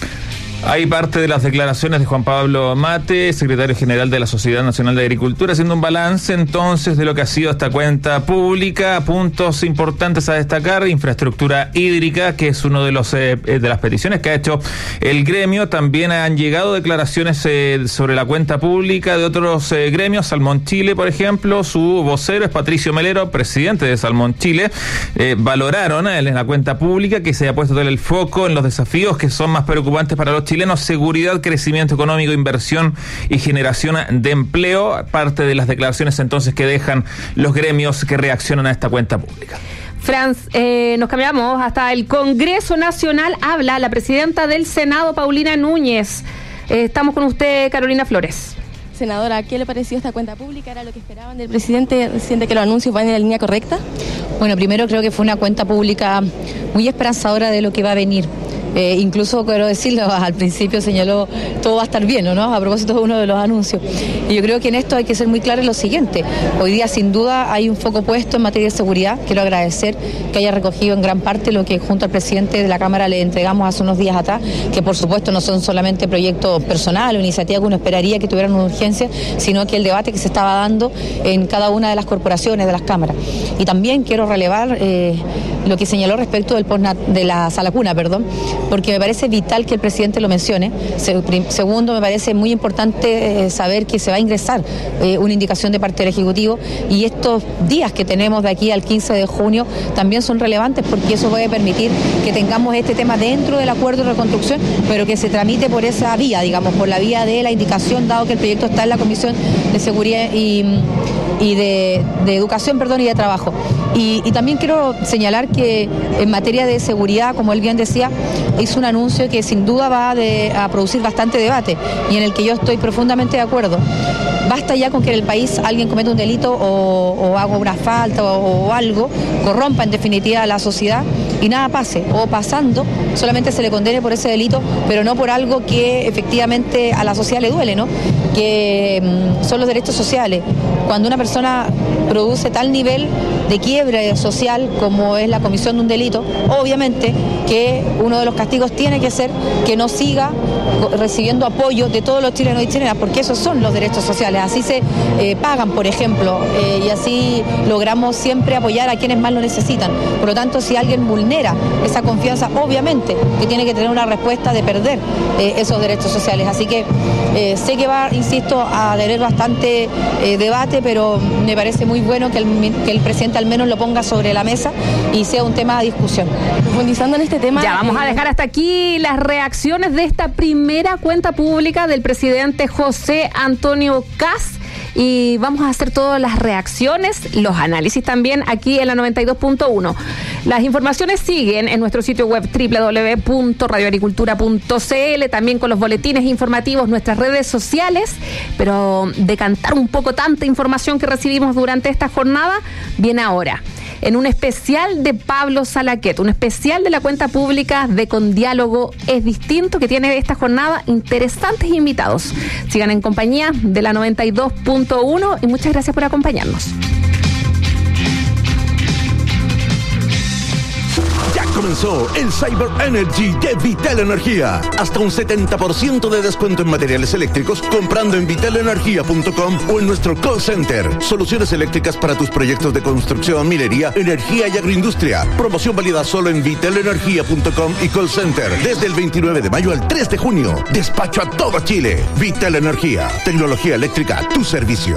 Hay parte de las declaraciones de Juan Pablo Mate, secretario general de la Sociedad Nacional de Agricultura, haciendo un balance entonces de lo que ha sido esta cuenta pública. Puntos importantes a destacar: infraestructura hídrica, que es uno de los eh, de las peticiones que ha hecho el gremio. También han llegado declaraciones eh, sobre la cuenta pública de otros eh, gremios. Salmón Chile, por ejemplo, su vocero es Patricio Melero, presidente de Salmón Chile. Eh, valoraron eh, en la cuenta pública que se haya puesto todo el foco en los desafíos que son más preocupantes para los chilenos: seguridad, crecimiento económico, inversión y generación de empleo. Parte de las declaraciones entonces que dejan los gremios que reaccionan a esta cuenta pública. Franz, eh, nos cambiamos hasta el Congreso Nacional. Habla la presidenta del Senado, Paulina Núñez. Eh, estamos con usted, Carolina Flores. Senadora, ¿qué le pareció esta cuenta pública? ¿Era lo que esperaban del presidente? ¿Siente que los anuncios van en la línea correcta? Bueno, primero creo que fue una cuenta pública muy esperanzadora de lo que va a venir. Eh, incluso quiero decirlo, al principio señaló todo va a estar bien, ¿no? A propósito de uno de los anuncios. Y yo creo que en esto hay que ser muy claro en lo siguiente: hoy día sin duda hay un foco puesto en materia de seguridad. Quiero agradecer que haya recogido en gran parte lo que junto al presidente de la Cámara le entregamos hace unos días atrás, que por supuesto no son solamente proyectos personales o iniciativas que uno esperaría que tuvieran una urgencia, sino que el debate que se estaba dando en cada una de las corporaciones, de las cámaras. Y también quiero relevar eh, lo que señaló respecto del postnat, de la sala cuna, perdón, porque me parece vital que el presidente lo mencione. Segundo, me parece muy importante eh, saber que se va a ingresar eh, una indicación de parte del Ejecutivo, y estos días que tenemos de aquí al quince de junio también son relevantes, porque eso puede permitir que tengamos este tema dentro del acuerdo de reconstrucción, pero que se tramite por esa vía, digamos, por la vía de la indicación, dado que el proyecto está en la Comisión de Seguridad y, y de, de Educación, perdón, y de Trabajo. Y, y también quiero señalar que en materia de seguridad, como él bien decía, hizo un anuncio que sin duda va de, a producir bastante debate, y en el que yo estoy profundamente de acuerdo. Basta ya con que en el país alguien cometa un delito o, o haga una falta o, o algo, corrompa en definitiva a la sociedad y nada pase, o pasando solamente se le condene por ese delito, pero no por algo que efectivamente a la sociedad le duele, ¿no? Que mmm, son los derechos sociales. Cuando una persona produce tal nivel de quiebre social como es la comisión de un delito, obviamente que uno de los castigos tiene que ser que no siga recibiendo apoyo de todos los chilenos y chilenas, porque esos son los derechos sociales. Así se eh, pagan, por ejemplo, eh, y así logramos siempre apoyar a quienes más lo necesitan. Por lo tanto, si alguien vulnera esa confianza, obviamente que tiene que tener una respuesta de perder eh, esos derechos sociales. Así que eh, sé que va, insisto, a tener bastante eh, debate, pero me parece muy bueno que el, que el presidente al menos lo ponga sobre la mesa y sea un tema de discusión. Profundizando en este tema... Ya, vamos a dejar hasta aquí las reacciones de esta primera cuenta pública del presidente José Antonio Kast. Y vamos a hacer todas las reacciones, los análisis también aquí en la noventa y dos punto uno. Las informaciones siguen en nuestro sitio web doble u doble u doble u punto radio agricultura punto c l, también con los boletines informativos, nuestras redes sociales. Pero decantar un poco tanta información que recibimos durante esta jornada viene ahora, en un especial de Pablo Salaquet, un especial de la cuenta pública de Con Diálogo es Distinto, que tiene esta jornada interesantes invitados. Sigan en compañía de la noventa y dos punto uno y muchas gracias por acompañarnos. Ya comenzó el Cyber Energy de Vital Energía. Hasta un setenta por ciento de descuento en materiales eléctricos comprando en vital energía punto com o en nuestro call center. Soluciones eléctricas para tus proyectos de construcción, minería, energía y agroindustria. Promoción válida solo en vital energía punto com y call center desde el veintinueve de mayo al tres de junio. Despacho a todo Chile. Vital Energía. Tecnología eléctrica a tu servicio.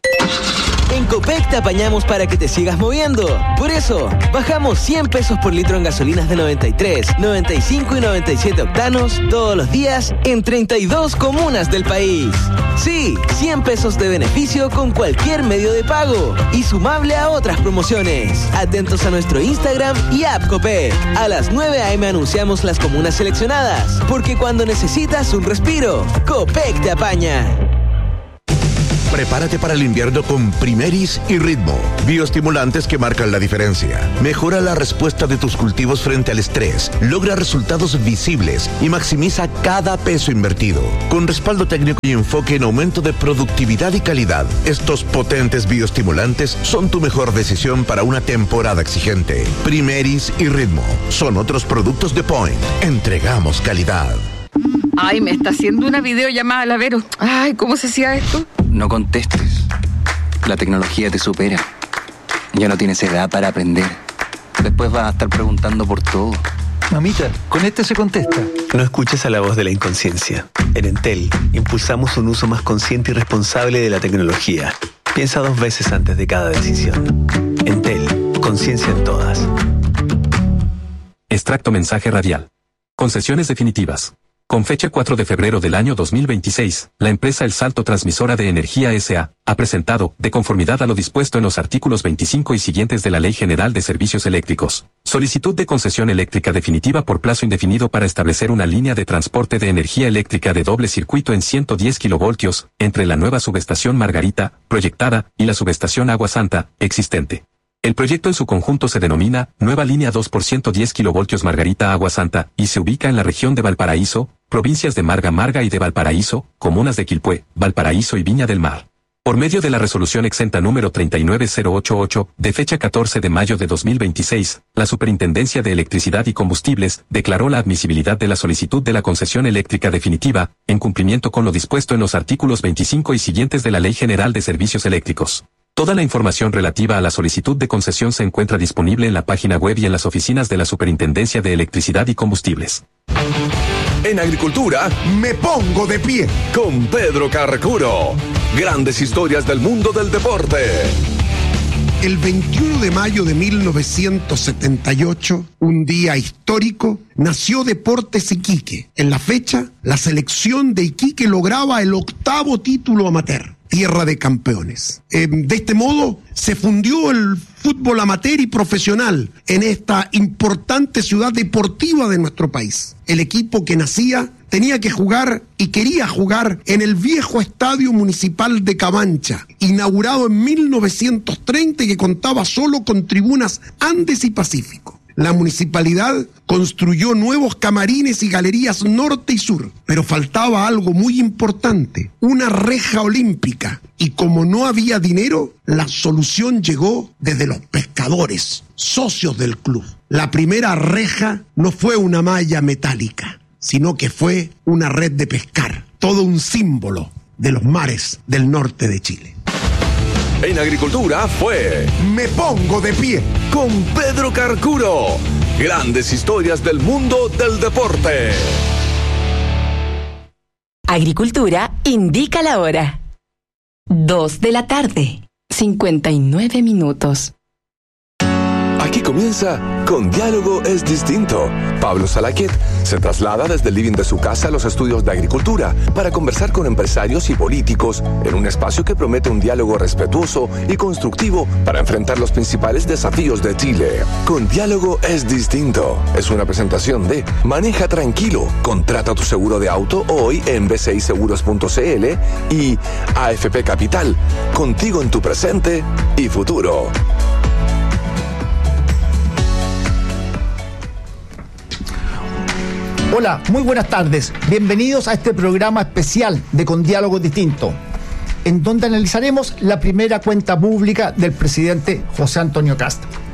En Copec te apañamos para que te sigas moviendo. Por eso, bajamos cien pesos por litro en gasolinas de noventa y tres, noventa y cinco y noventa y siete octanos todos los días en treinta y dos comunas del país. Sí, cien pesos de beneficio con cualquier medio de pago y sumable a otras promociones. Atentos a nuestro Instagram y app Copec. A las nueve a eme anunciamos las comunas seleccionadas, porque cuando necesitas un respiro, Copec te apaña. Prepárate para el invierno con Primeris y Ritmo, bioestimulantes que marcan la diferencia. Mejora la respuesta de tus cultivos frente al estrés, logra resultados visibles y maximiza cada peso invertido. Con respaldo técnico y enfoque en aumento de productividad y calidad, estos potentes bioestimulantes son tu mejor decisión para una temporada exigente. Primeris y Ritmo son otros productos de Point. Entregamos calidad. Ay, me está haciendo una videollamada, la Vero. Ay, ¿cómo se hacía esto? No contestes. La tecnología te supera. Ya no tienes edad para aprender. Después vas a estar preguntando por todo. Mamita, con este se contesta. No escuches a la voz de la inconsciencia. En Entel, impulsamos un uso más consciente y responsable de la tecnología. Piensa dos veces antes de cada decisión. Entel, conciencia en todas. Extracto mensaje radial. Concesiones definitivas. Con fecha cuatro de febrero del año dos mil veintiséis, la empresa El Salto Transmisora de Energía S A ha presentado, de conformidad a lo dispuesto en los artículos veinticinco y siguientes de la Ley General de Servicios Eléctricos, solicitud de concesión eléctrica definitiva por plazo indefinido para establecer una línea de transporte de energía eléctrica de doble circuito en ciento diez kilovoltios entre la nueva subestación Margarita, proyectada, y la subestación Agua Santa, existente. El proyecto en su conjunto se denomina Nueva Línea dos por ciento diez kilovoltios Margarita Agua Santa y se ubica en la región de Valparaíso, provincias de Marga Marga y de Valparaíso, comunas de Quilpué, Valparaíso y Viña del Mar. Por medio de la resolución exenta número treinta y nueve mil ochenta y ocho, de fecha catorce de mayo de dos mil veintiséis, la Superintendencia de Electricidad y Combustibles declaró la admisibilidad de la solicitud de la concesión eléctrica definitiva, en cumplimiento con lo dispuesto en los artículos veinticinco y siguientes de la Ley General de Servicios Eléctricos. Toda la información relativa a la solicitud de concesión se encuentra disponible en la página web y en las oficinas de la Superintendencia de Electricidad y Combustibles. En agricultura, me pongo de pie con Pedro Carcuro. Grandes historias del mundo del deporte. El veintiuno de mayo de mil novecientos setenta y ocho, un día histórico, nació Deportes Iquique. En la fecha, la selección de Iquique lograba el octavo título amateur. Tierra de campeones. Eh, de este modo, se fundió el fútbol amateur y profesional en esta importante ciudad deportiva de nuestro país. El equipo que nacía tenía que jugar y quería jugar en el viejo Estadio Municipal de Cabancha, inaugurado en mil novecientos treinta y que contaba solo con tribunas Andes y Pacífico. La municipalidad construyó nuevos camarines y galerías norte y sur, pero faltaba algo muy importante, una reja olímpica. Y como no había dinero, la solución llegó desde los pescadores, socios del club. La primera reja no fue una malla metálica, sino que fue una red de pescar, todo un símbolo de los mares del norte de Chile. En agricultura fue Me Pongo de Pie con Pedro Carcuro. Grandes historias del mundo del deporte. Agricultura indica la hora. Dos de la tarde, cincuenta y nueve minutos. Aquí comienza Con Diálogo es Distinto. Pablo Salaquet se traslada desde el living de su casa a los estudios de agricultura para conversar con empresarios y políticos en un espacio que promete un diálogo respetuoso y constructivo para enfrentar los principales desafíos de Chile. Con Diálogo es Distinto es una presentación de Maneja Tranquilo, contrata tu seguro de auto hoy en b c i seguros punto c l y A F P Capital, contigo en tu presente y futuro. Hola, muy buenas tardes. Bienvenidos a este programa especial de Con Diálogo Distinto, en donde analizaremos la primera cuenta pública del presidente José Antonio Kast.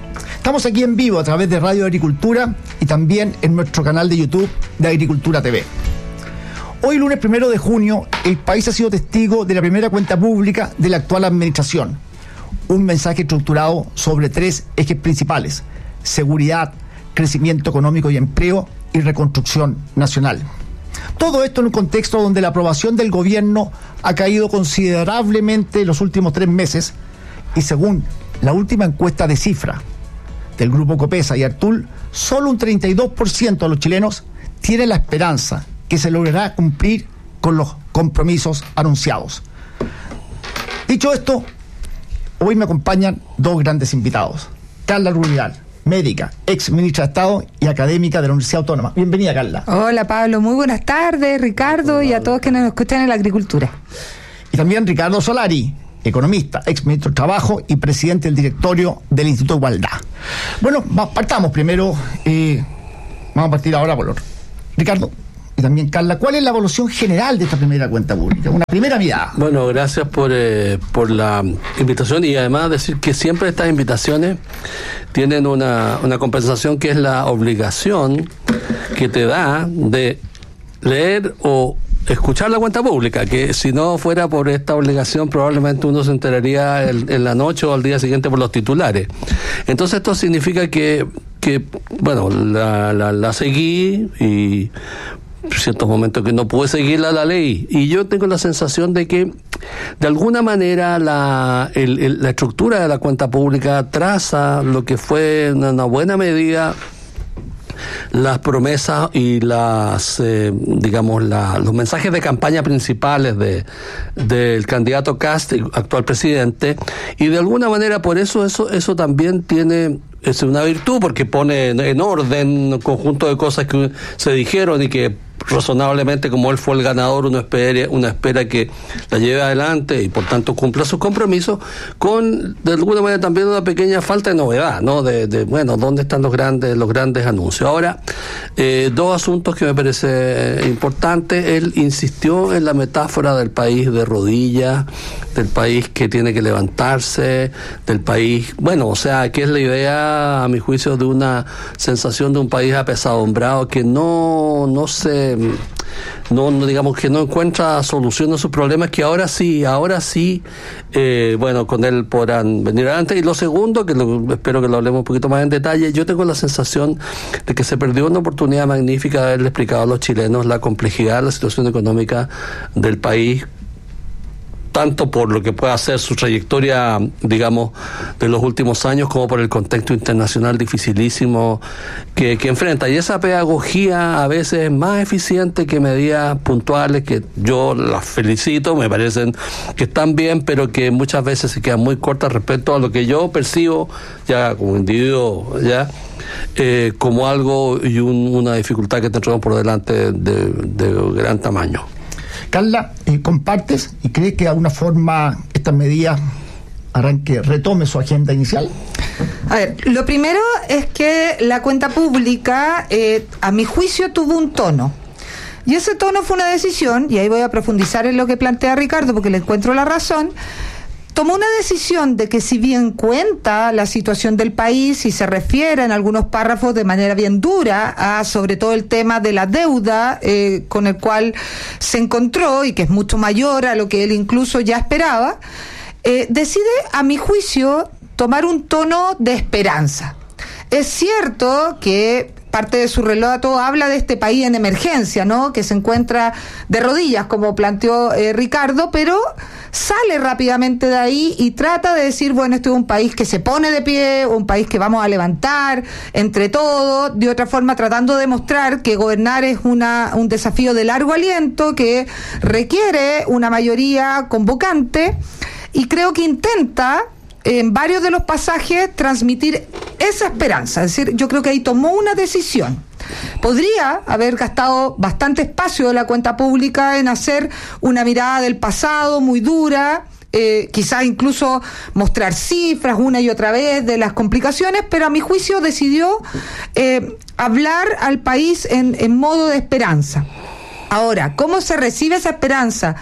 Estamos aquí en vivo a través de Radio Agricultura y también en nuestro canal de YouTube de Agricultura T V. Hoy, lunes primero de junio, el país ha sido testigo de la primera cuenta pública de la actual administración. Un mensaje estructurado sobre tres ejes principales: seguridad, crecimiento económico y empleo y reconstrucción nacional. Todo esto en un contexto donde la aprobación del gobierno ha caído considerablemente en los últimos tres meses y, según la última encuesta de Cifra del Grupo Copesa y Artul, solo un treinta y dos por ciento de los chilenos tienen la esperanza que se logrará cumplir con los compromisos anunciados. Dicho esto, hoy me acompañan dos grandes invitados. Carla Rubial, médica, ex ministra de Estado y académica de la Universidad Autónoma. Bienvenida, Carla. Hola, Pablo. Muy buenas tardes, Ricardo, y a todos que nos escuchan en la agricultura. Y también Ricardo Solari, economista, ex ministro de Trabajo y presidente del directorio del Instituto de Igualdad. Bueno, partamos primero. Eh, vamos a partir ahora por otro. Ricardo y también Carla, ¿cuál es la evaluación general de esta primera cuenta pública? Una primera mirada. Bueno, gracias por, eh, por la invitación, y además decir que siempre estas invitaciones tienen una, una compensación, que es la obligación que te da de leer o escuchar la cuenta pública, que si no fuera por esta obligación probablemente uno se enteraría el, en la noche o al día siguiente por los titulares. Entonces esto significa que, que bueno, la, la, la seguí, y ciertos momentos que no pude seguirla, la ley, y yo tengo la sensación de que de alguna manera la, el, el, la estructura de la cuenta pública traza lo que fue una, una buena medida las promesas y las eh, digamos la, los mensajes de campaña principales de del candidato Kast, actual presidente, y de alguna manera por eso eso eso también tiene es una virtud, porque pone en orden un conjunto de cosas que se dijeron y que razonablemente, como él fue el ganador, uno espera, uno espera que la lleve adelante y por tanto cumpla sus compromisos, con de alguna manera también una pequeña falta de novedad, ¿no? De, de bueno, ¿dónde están los grandes los grandes anuncios? Ahora, eh, dos asuntos que me parece importantes. Él insistió en la metáfora del país de rodillas, del país que tiene que levantarse, del país, bueno, o sea, que es la idea, a mi juicio, de una sensación de un país apesadumbrado que no, no se No, no digamos que no encuentra solución a sus problemas, que ahora sí, ahora sí, eh, bueno, con él podrán venir adelante. Y lo segundo, que lo, espero que lo hablemos un poquito más en detalle, yo tengo la sensación de que se perdió una oportunidad magnífica de haberle explicado a los chilenos la complejidad de la situación económica del país, tanto por lo que pueda ser su trayectoria, digamos, de los últimos años, como por el contexto internacional dificilísimo que, que enfrenta. Y esa pedagogía a veces es más eficiente que medidas puntuales, que yo las felicito, me parecen que están bien, pero que muchas veces se quedan muy cortas respecto a lo que yo percibo ya como individuo, ya eh, como algo y un, una dificultad que tendremos por delante de, de gran tamaño. Carla, eh, ¿compartes y crees que de alguna forma estas medidas harán que retome su agenda inicial? A ver, lo primero es que la cuenta pública, eh, a mi juicio, tuvo un tono. Y ese tono fue una decisión, y ahí voy a profundizar en lo que plantea Ricardo porque le encuentro la razón. Tomó una decisión de que, si bien cuenta la situación del país y se refiere en algunos párrafos de manera bien dura a sobre todo el tema de la deuda eh, con el cual se encontró y que es mucho mayor a lo que él incluso ya esperaba, eh, decide, a mi juicio, tomar un tono de esperanza. Es cierto que parte de su relato habla de este país en emergencia, ¿no? Que se encuentra de rodillas, como planteó eh, Ricardo, pero sale rápidamente de ahí y trata de decir, bueno, este es un país que se pone de pie, un país que vamos a levantar entre todos, de otra forma tratando de mostrar que gobernar es una un desafío de largo aliento, que requiere una mayoría convocante, y creo que intenta en varios de los pasajes transmitir esa esperanza. Es decir, yo creo que ahí tomó una decisión. Podría haber gastado bastante espacio de la cuenta pública en hacer una mirada del pasado muy dura, eh, quizás incluso mostrar cifras una y otra vez de las complicaciones, pero a mi juicio decidió eh, hablar al país en, en modo de esperanza. Ahora, ¿cómo se recibe esa esperanza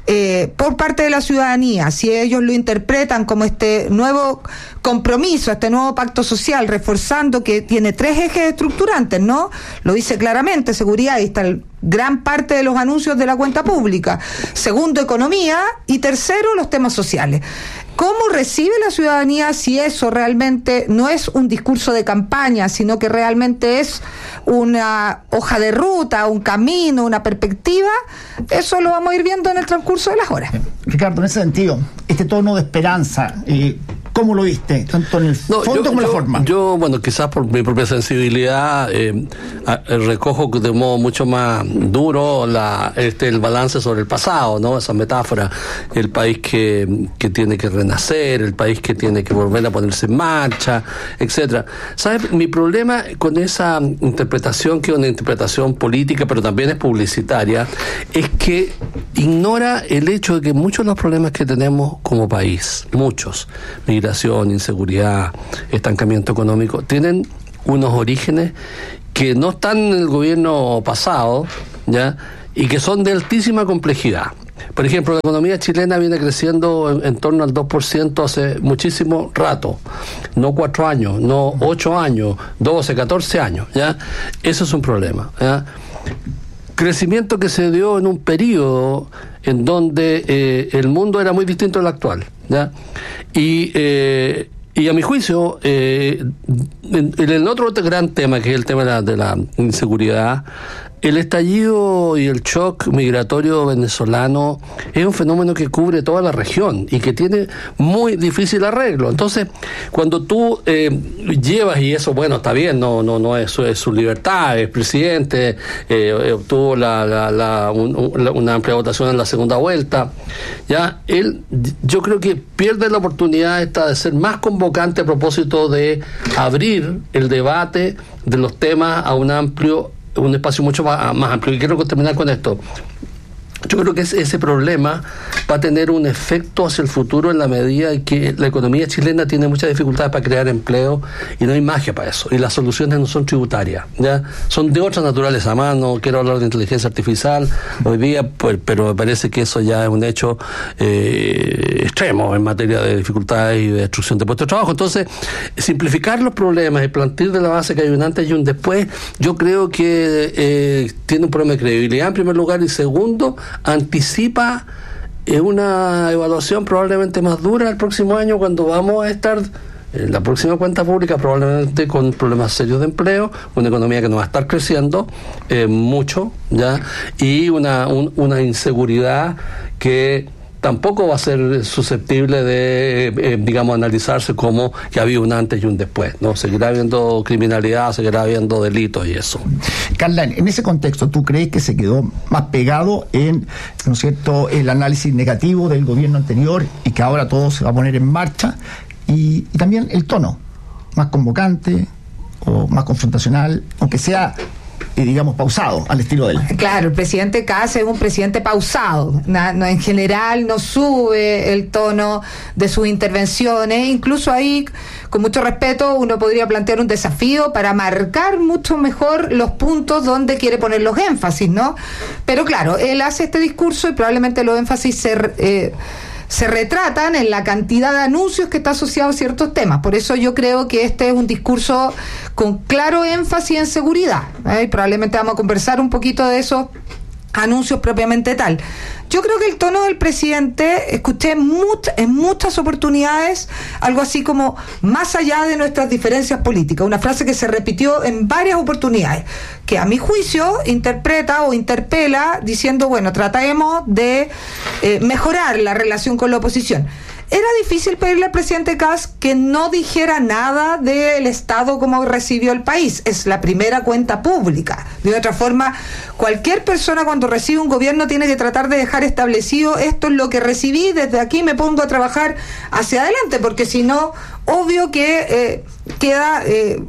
eh, por parte de la ciudadanía, si ellos lo interpretan como este nuevo compromiso, este nuevo pacto social, reforzando que tiene tres ejes estructurantes, ¿no? Lo dice claramente, seguridad, ahí está el, gran parte de los anuncios de la cuenta pública. Segundo, economía. Y tercero, los temas sociales. ¿Cómo recibe la ciudadanía si eso realmente no es un discurso de campaña, sino que realmente es una hoja de ruta, un camino, una perspectiva? Eso lo vamos a ir viendo en el transcurso de las horas. Ricardo, en ese sentido, este tono de esperanza, eh, ¿cómo lo viste? Tanto en el no, fondo yo, como en la yo, forma. Yo, bueno, quizás por mi propia sensibilidad, eh, a, recojo de modo mucho más duro la, este, el balance sobre el pasado, ¿no? Esa metáfora, el país que, que tiene que renacer, el país que tiene que volver a ponerse en marcha, etcétera. ¿Sabes? Mi problema con esa interpretación, que es una interpretación política, pero también es publicitaria, es que ignora el hecho de que muchos de los problemas que tenemos como país, muchos, migración, inseguridad, estancamiento económico, tienen unos orígenes que no están en el gobierno pasado, ¿ya? Y que son de altísima complejidad. Por ejemplo, la economía chilena viene creciendo en, en torno al dos por ciento hace muchísimo rato, no cuatro años, no ocho años, doce, catorce años, ¿ya? Eso es un problema, ¿ya? Crecimiento que se dio en un periodo en donde eh, el mundo era muy distinto al actual, ¿ya? Y, eh, y a mi juicio, eh, en, en el otro gran tema, que es el tema de la, de la inseguridad, el estallido y el shock migratorio venezolano es un fenómeno que cubre toda la región y que tiene muy difícil arreglo. Entonces, cuando tú eh, llevas, y eso, bueno, está bien, no no no es, es su libertad, es presidente, eh, obtuvo la, la, la, un, un, una amplia votación en la segunda vuelta, ya él, yo creo que pierde la oportunidad esta de ser más convocante a propósito de abrir el debate de los temas a un amplio un espacio mucho más, más amplio. Y quiero terminar con esto. Yo creo que ese problema va a tener un efecto hacia el futuro en la medida en que la economía chilena tiene muchas dificultades para crear empleo y no hay magia para eso. Y las soluciones no son tributarias, ¿ya? Son de otra naturaleza. Además, no quiero hablar de inteligencia artificial hoy día, pues, pero me parece que eso ya es un hecho eh, extremo en materia de dificultades y de destrucción de puestos de trabajo. Entonces, simplificar los problemas y plantear de la base que hay un antes y un después, yo creo que eh, tiene un problema de credibilidad en primer lugar, y segundo, anticipa eh, una evaluación probablemente más dura el próximo año, cuando vamos a estar en la próxima cuenta pública probablemente con problemas serios de empleo, una economía que no va a estar creciendo eh, mucho, ya, y una, un, una inseguridad que tampoco va a ser susceptible de, eh, digamos, analizarse como que ha habido un antes y un después, ¿no? Seguirá habiendo criminalidad, seguirá habiendo delitos y eso. Carla, en ese contexto, ¿tú crees que se quedó más pegado en, ¿no es cierto?, el análisis negativo del gobierno anterior y que ahora todo se va a poner en marcha? Y, y también el tono, más convocante o más confrontacional, aunque sea, y digamos, pausado al estilo de él. Claro, el presidente Kast es un presidente pausado. Na, no, en general no sube el tono de sus intervenciones. Incluso ahí, con mucho respeto, uno podría plantear un desafío para marcar mucho mejor los puntos donde quiere poner los énfasis, ¿no? Pero claro, él hace este discurso y probablemente los énfasis se... Eh, se retratan en la cantidad de anuncios que está asociado a ciertos temas. Por eso yo creo que este es un discurso con claro énfasis en seguridad, ¿eh? Probablemente vamos a conversar un poquito de esos anuncios propiamente tal. Yo creo que el tono del presidente, escuché much, en muchas oportunidades algo así como más allá de nuestras diferencias políticas, una frase que se repitió en varias oportunidades, que a mi juicio interpreta o interpela diciendo, bueno, tratemos de eh, mejorar la relación con la oposición. Era difícil pedirle al presidente Kast que no dijera nada del Estado como recibió el país. Es la primera cuenta pública. De otra forma, cualquier persona cuando recibe un gobierno tiene que tratar de dejar establecido, esto es lo que recibí, desde aquí me pongo a trabajar hacia adelante, porque si no, obvio que eh, queda... Eh,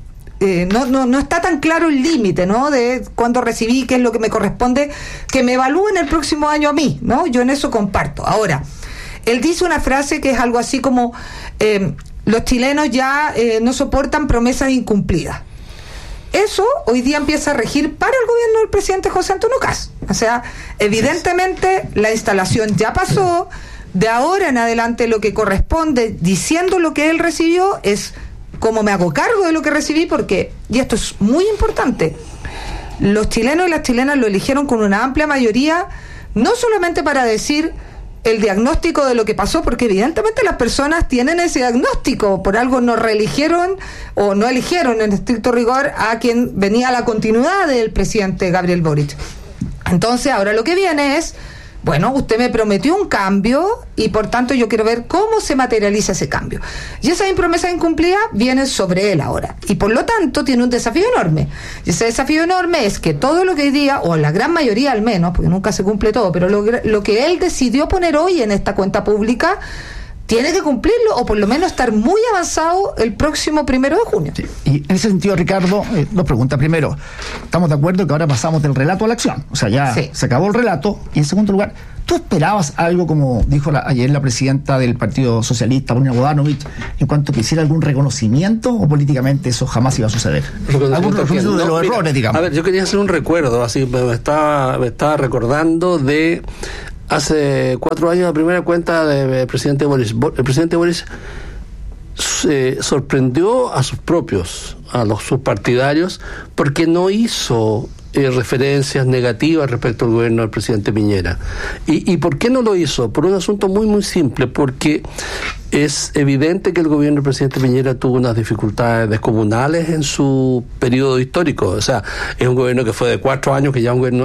Eh, no, no, no está tan claro el límite, ¿no? De cuándo recibí, qué es lo que me corresponde, que me evalúen el próximo año a mí, ¿no? Yo en eso comparto. Ahora, él dice una frase que es algo así como, eh, los chilenos ya eh, no soportan promesas incumplidas. eso hoy día empieza a regir para el gobierno del presidente José Antonio Kast. O sea, evidentemente la instalación ya pasó, de ahora en adelante lo que corresponde, diciendo lo que él recibió, es cómo me hago cargo de lo que recibí, porque, y esto es muy importante, los chilenos y las chilenas lo eligieron con una amplia mayoría, no solamente para decir el diagnóstico de lo que pasó, porque evidentemente las personas tienen ese diagnóstico, por algo no reeligieron o no eligieron en estricto rigor a quien venía a la continuidad del presidente Gabriel Boric. Entonces ahora lo que viene es, bueno, usted me prometió un cambio y por tanto yo quiero ver cómo se materializa ese cambio. Y esa promesa incumplida viene sobre él ahora. Y por lo tanto tiene un desafío enorme. Y ese desafío enorme es que todo lo que hoy día, o la gran mayoría al menos, porque nunca se cumple todo, pero lo, lo que él decidió poner hoy en esta cuenta pública, tiene que cumplirlo, o por lo menos estar muy avanzado el próximo primero de junio. Sí. Y en ese sentido, Ricardo, eh, dos preguntas. Primero, estamos de acuerdo que ahora pasamos del relato a la acción. O sea, ya sí. se acabó el relato. Y en segundo lugar, ¿tú esperabas algo, como dijo la, ayer la presidenta del Partido Socialista, Paulina Bodanovich, en cuanto que hiciera algún reconocimiento, o políticamente eso jamás iba a suceder? Algún reconocimiento de los errores, digamos. A ver, yo quería hacer un recuerdo, así me estaba, me estaba recordando de hace cuatro años la primera cuenta del presidente Boris. El presidente Boris eh, sorprendió a sus propios, a los sus partidarios, porque no hizo Eh, referencias negativas respecto al gobierno del presidente Piñera. ¿Y, ¿Y por qué no lo hizo? Por un asunto muy muy simple, porque es evidente que el gobierno del presidente Piñera tuvo unas dificultades descomunales en su periodo histórico. O sea, es un gobierno que fue de cuatro años, que ya un gobierno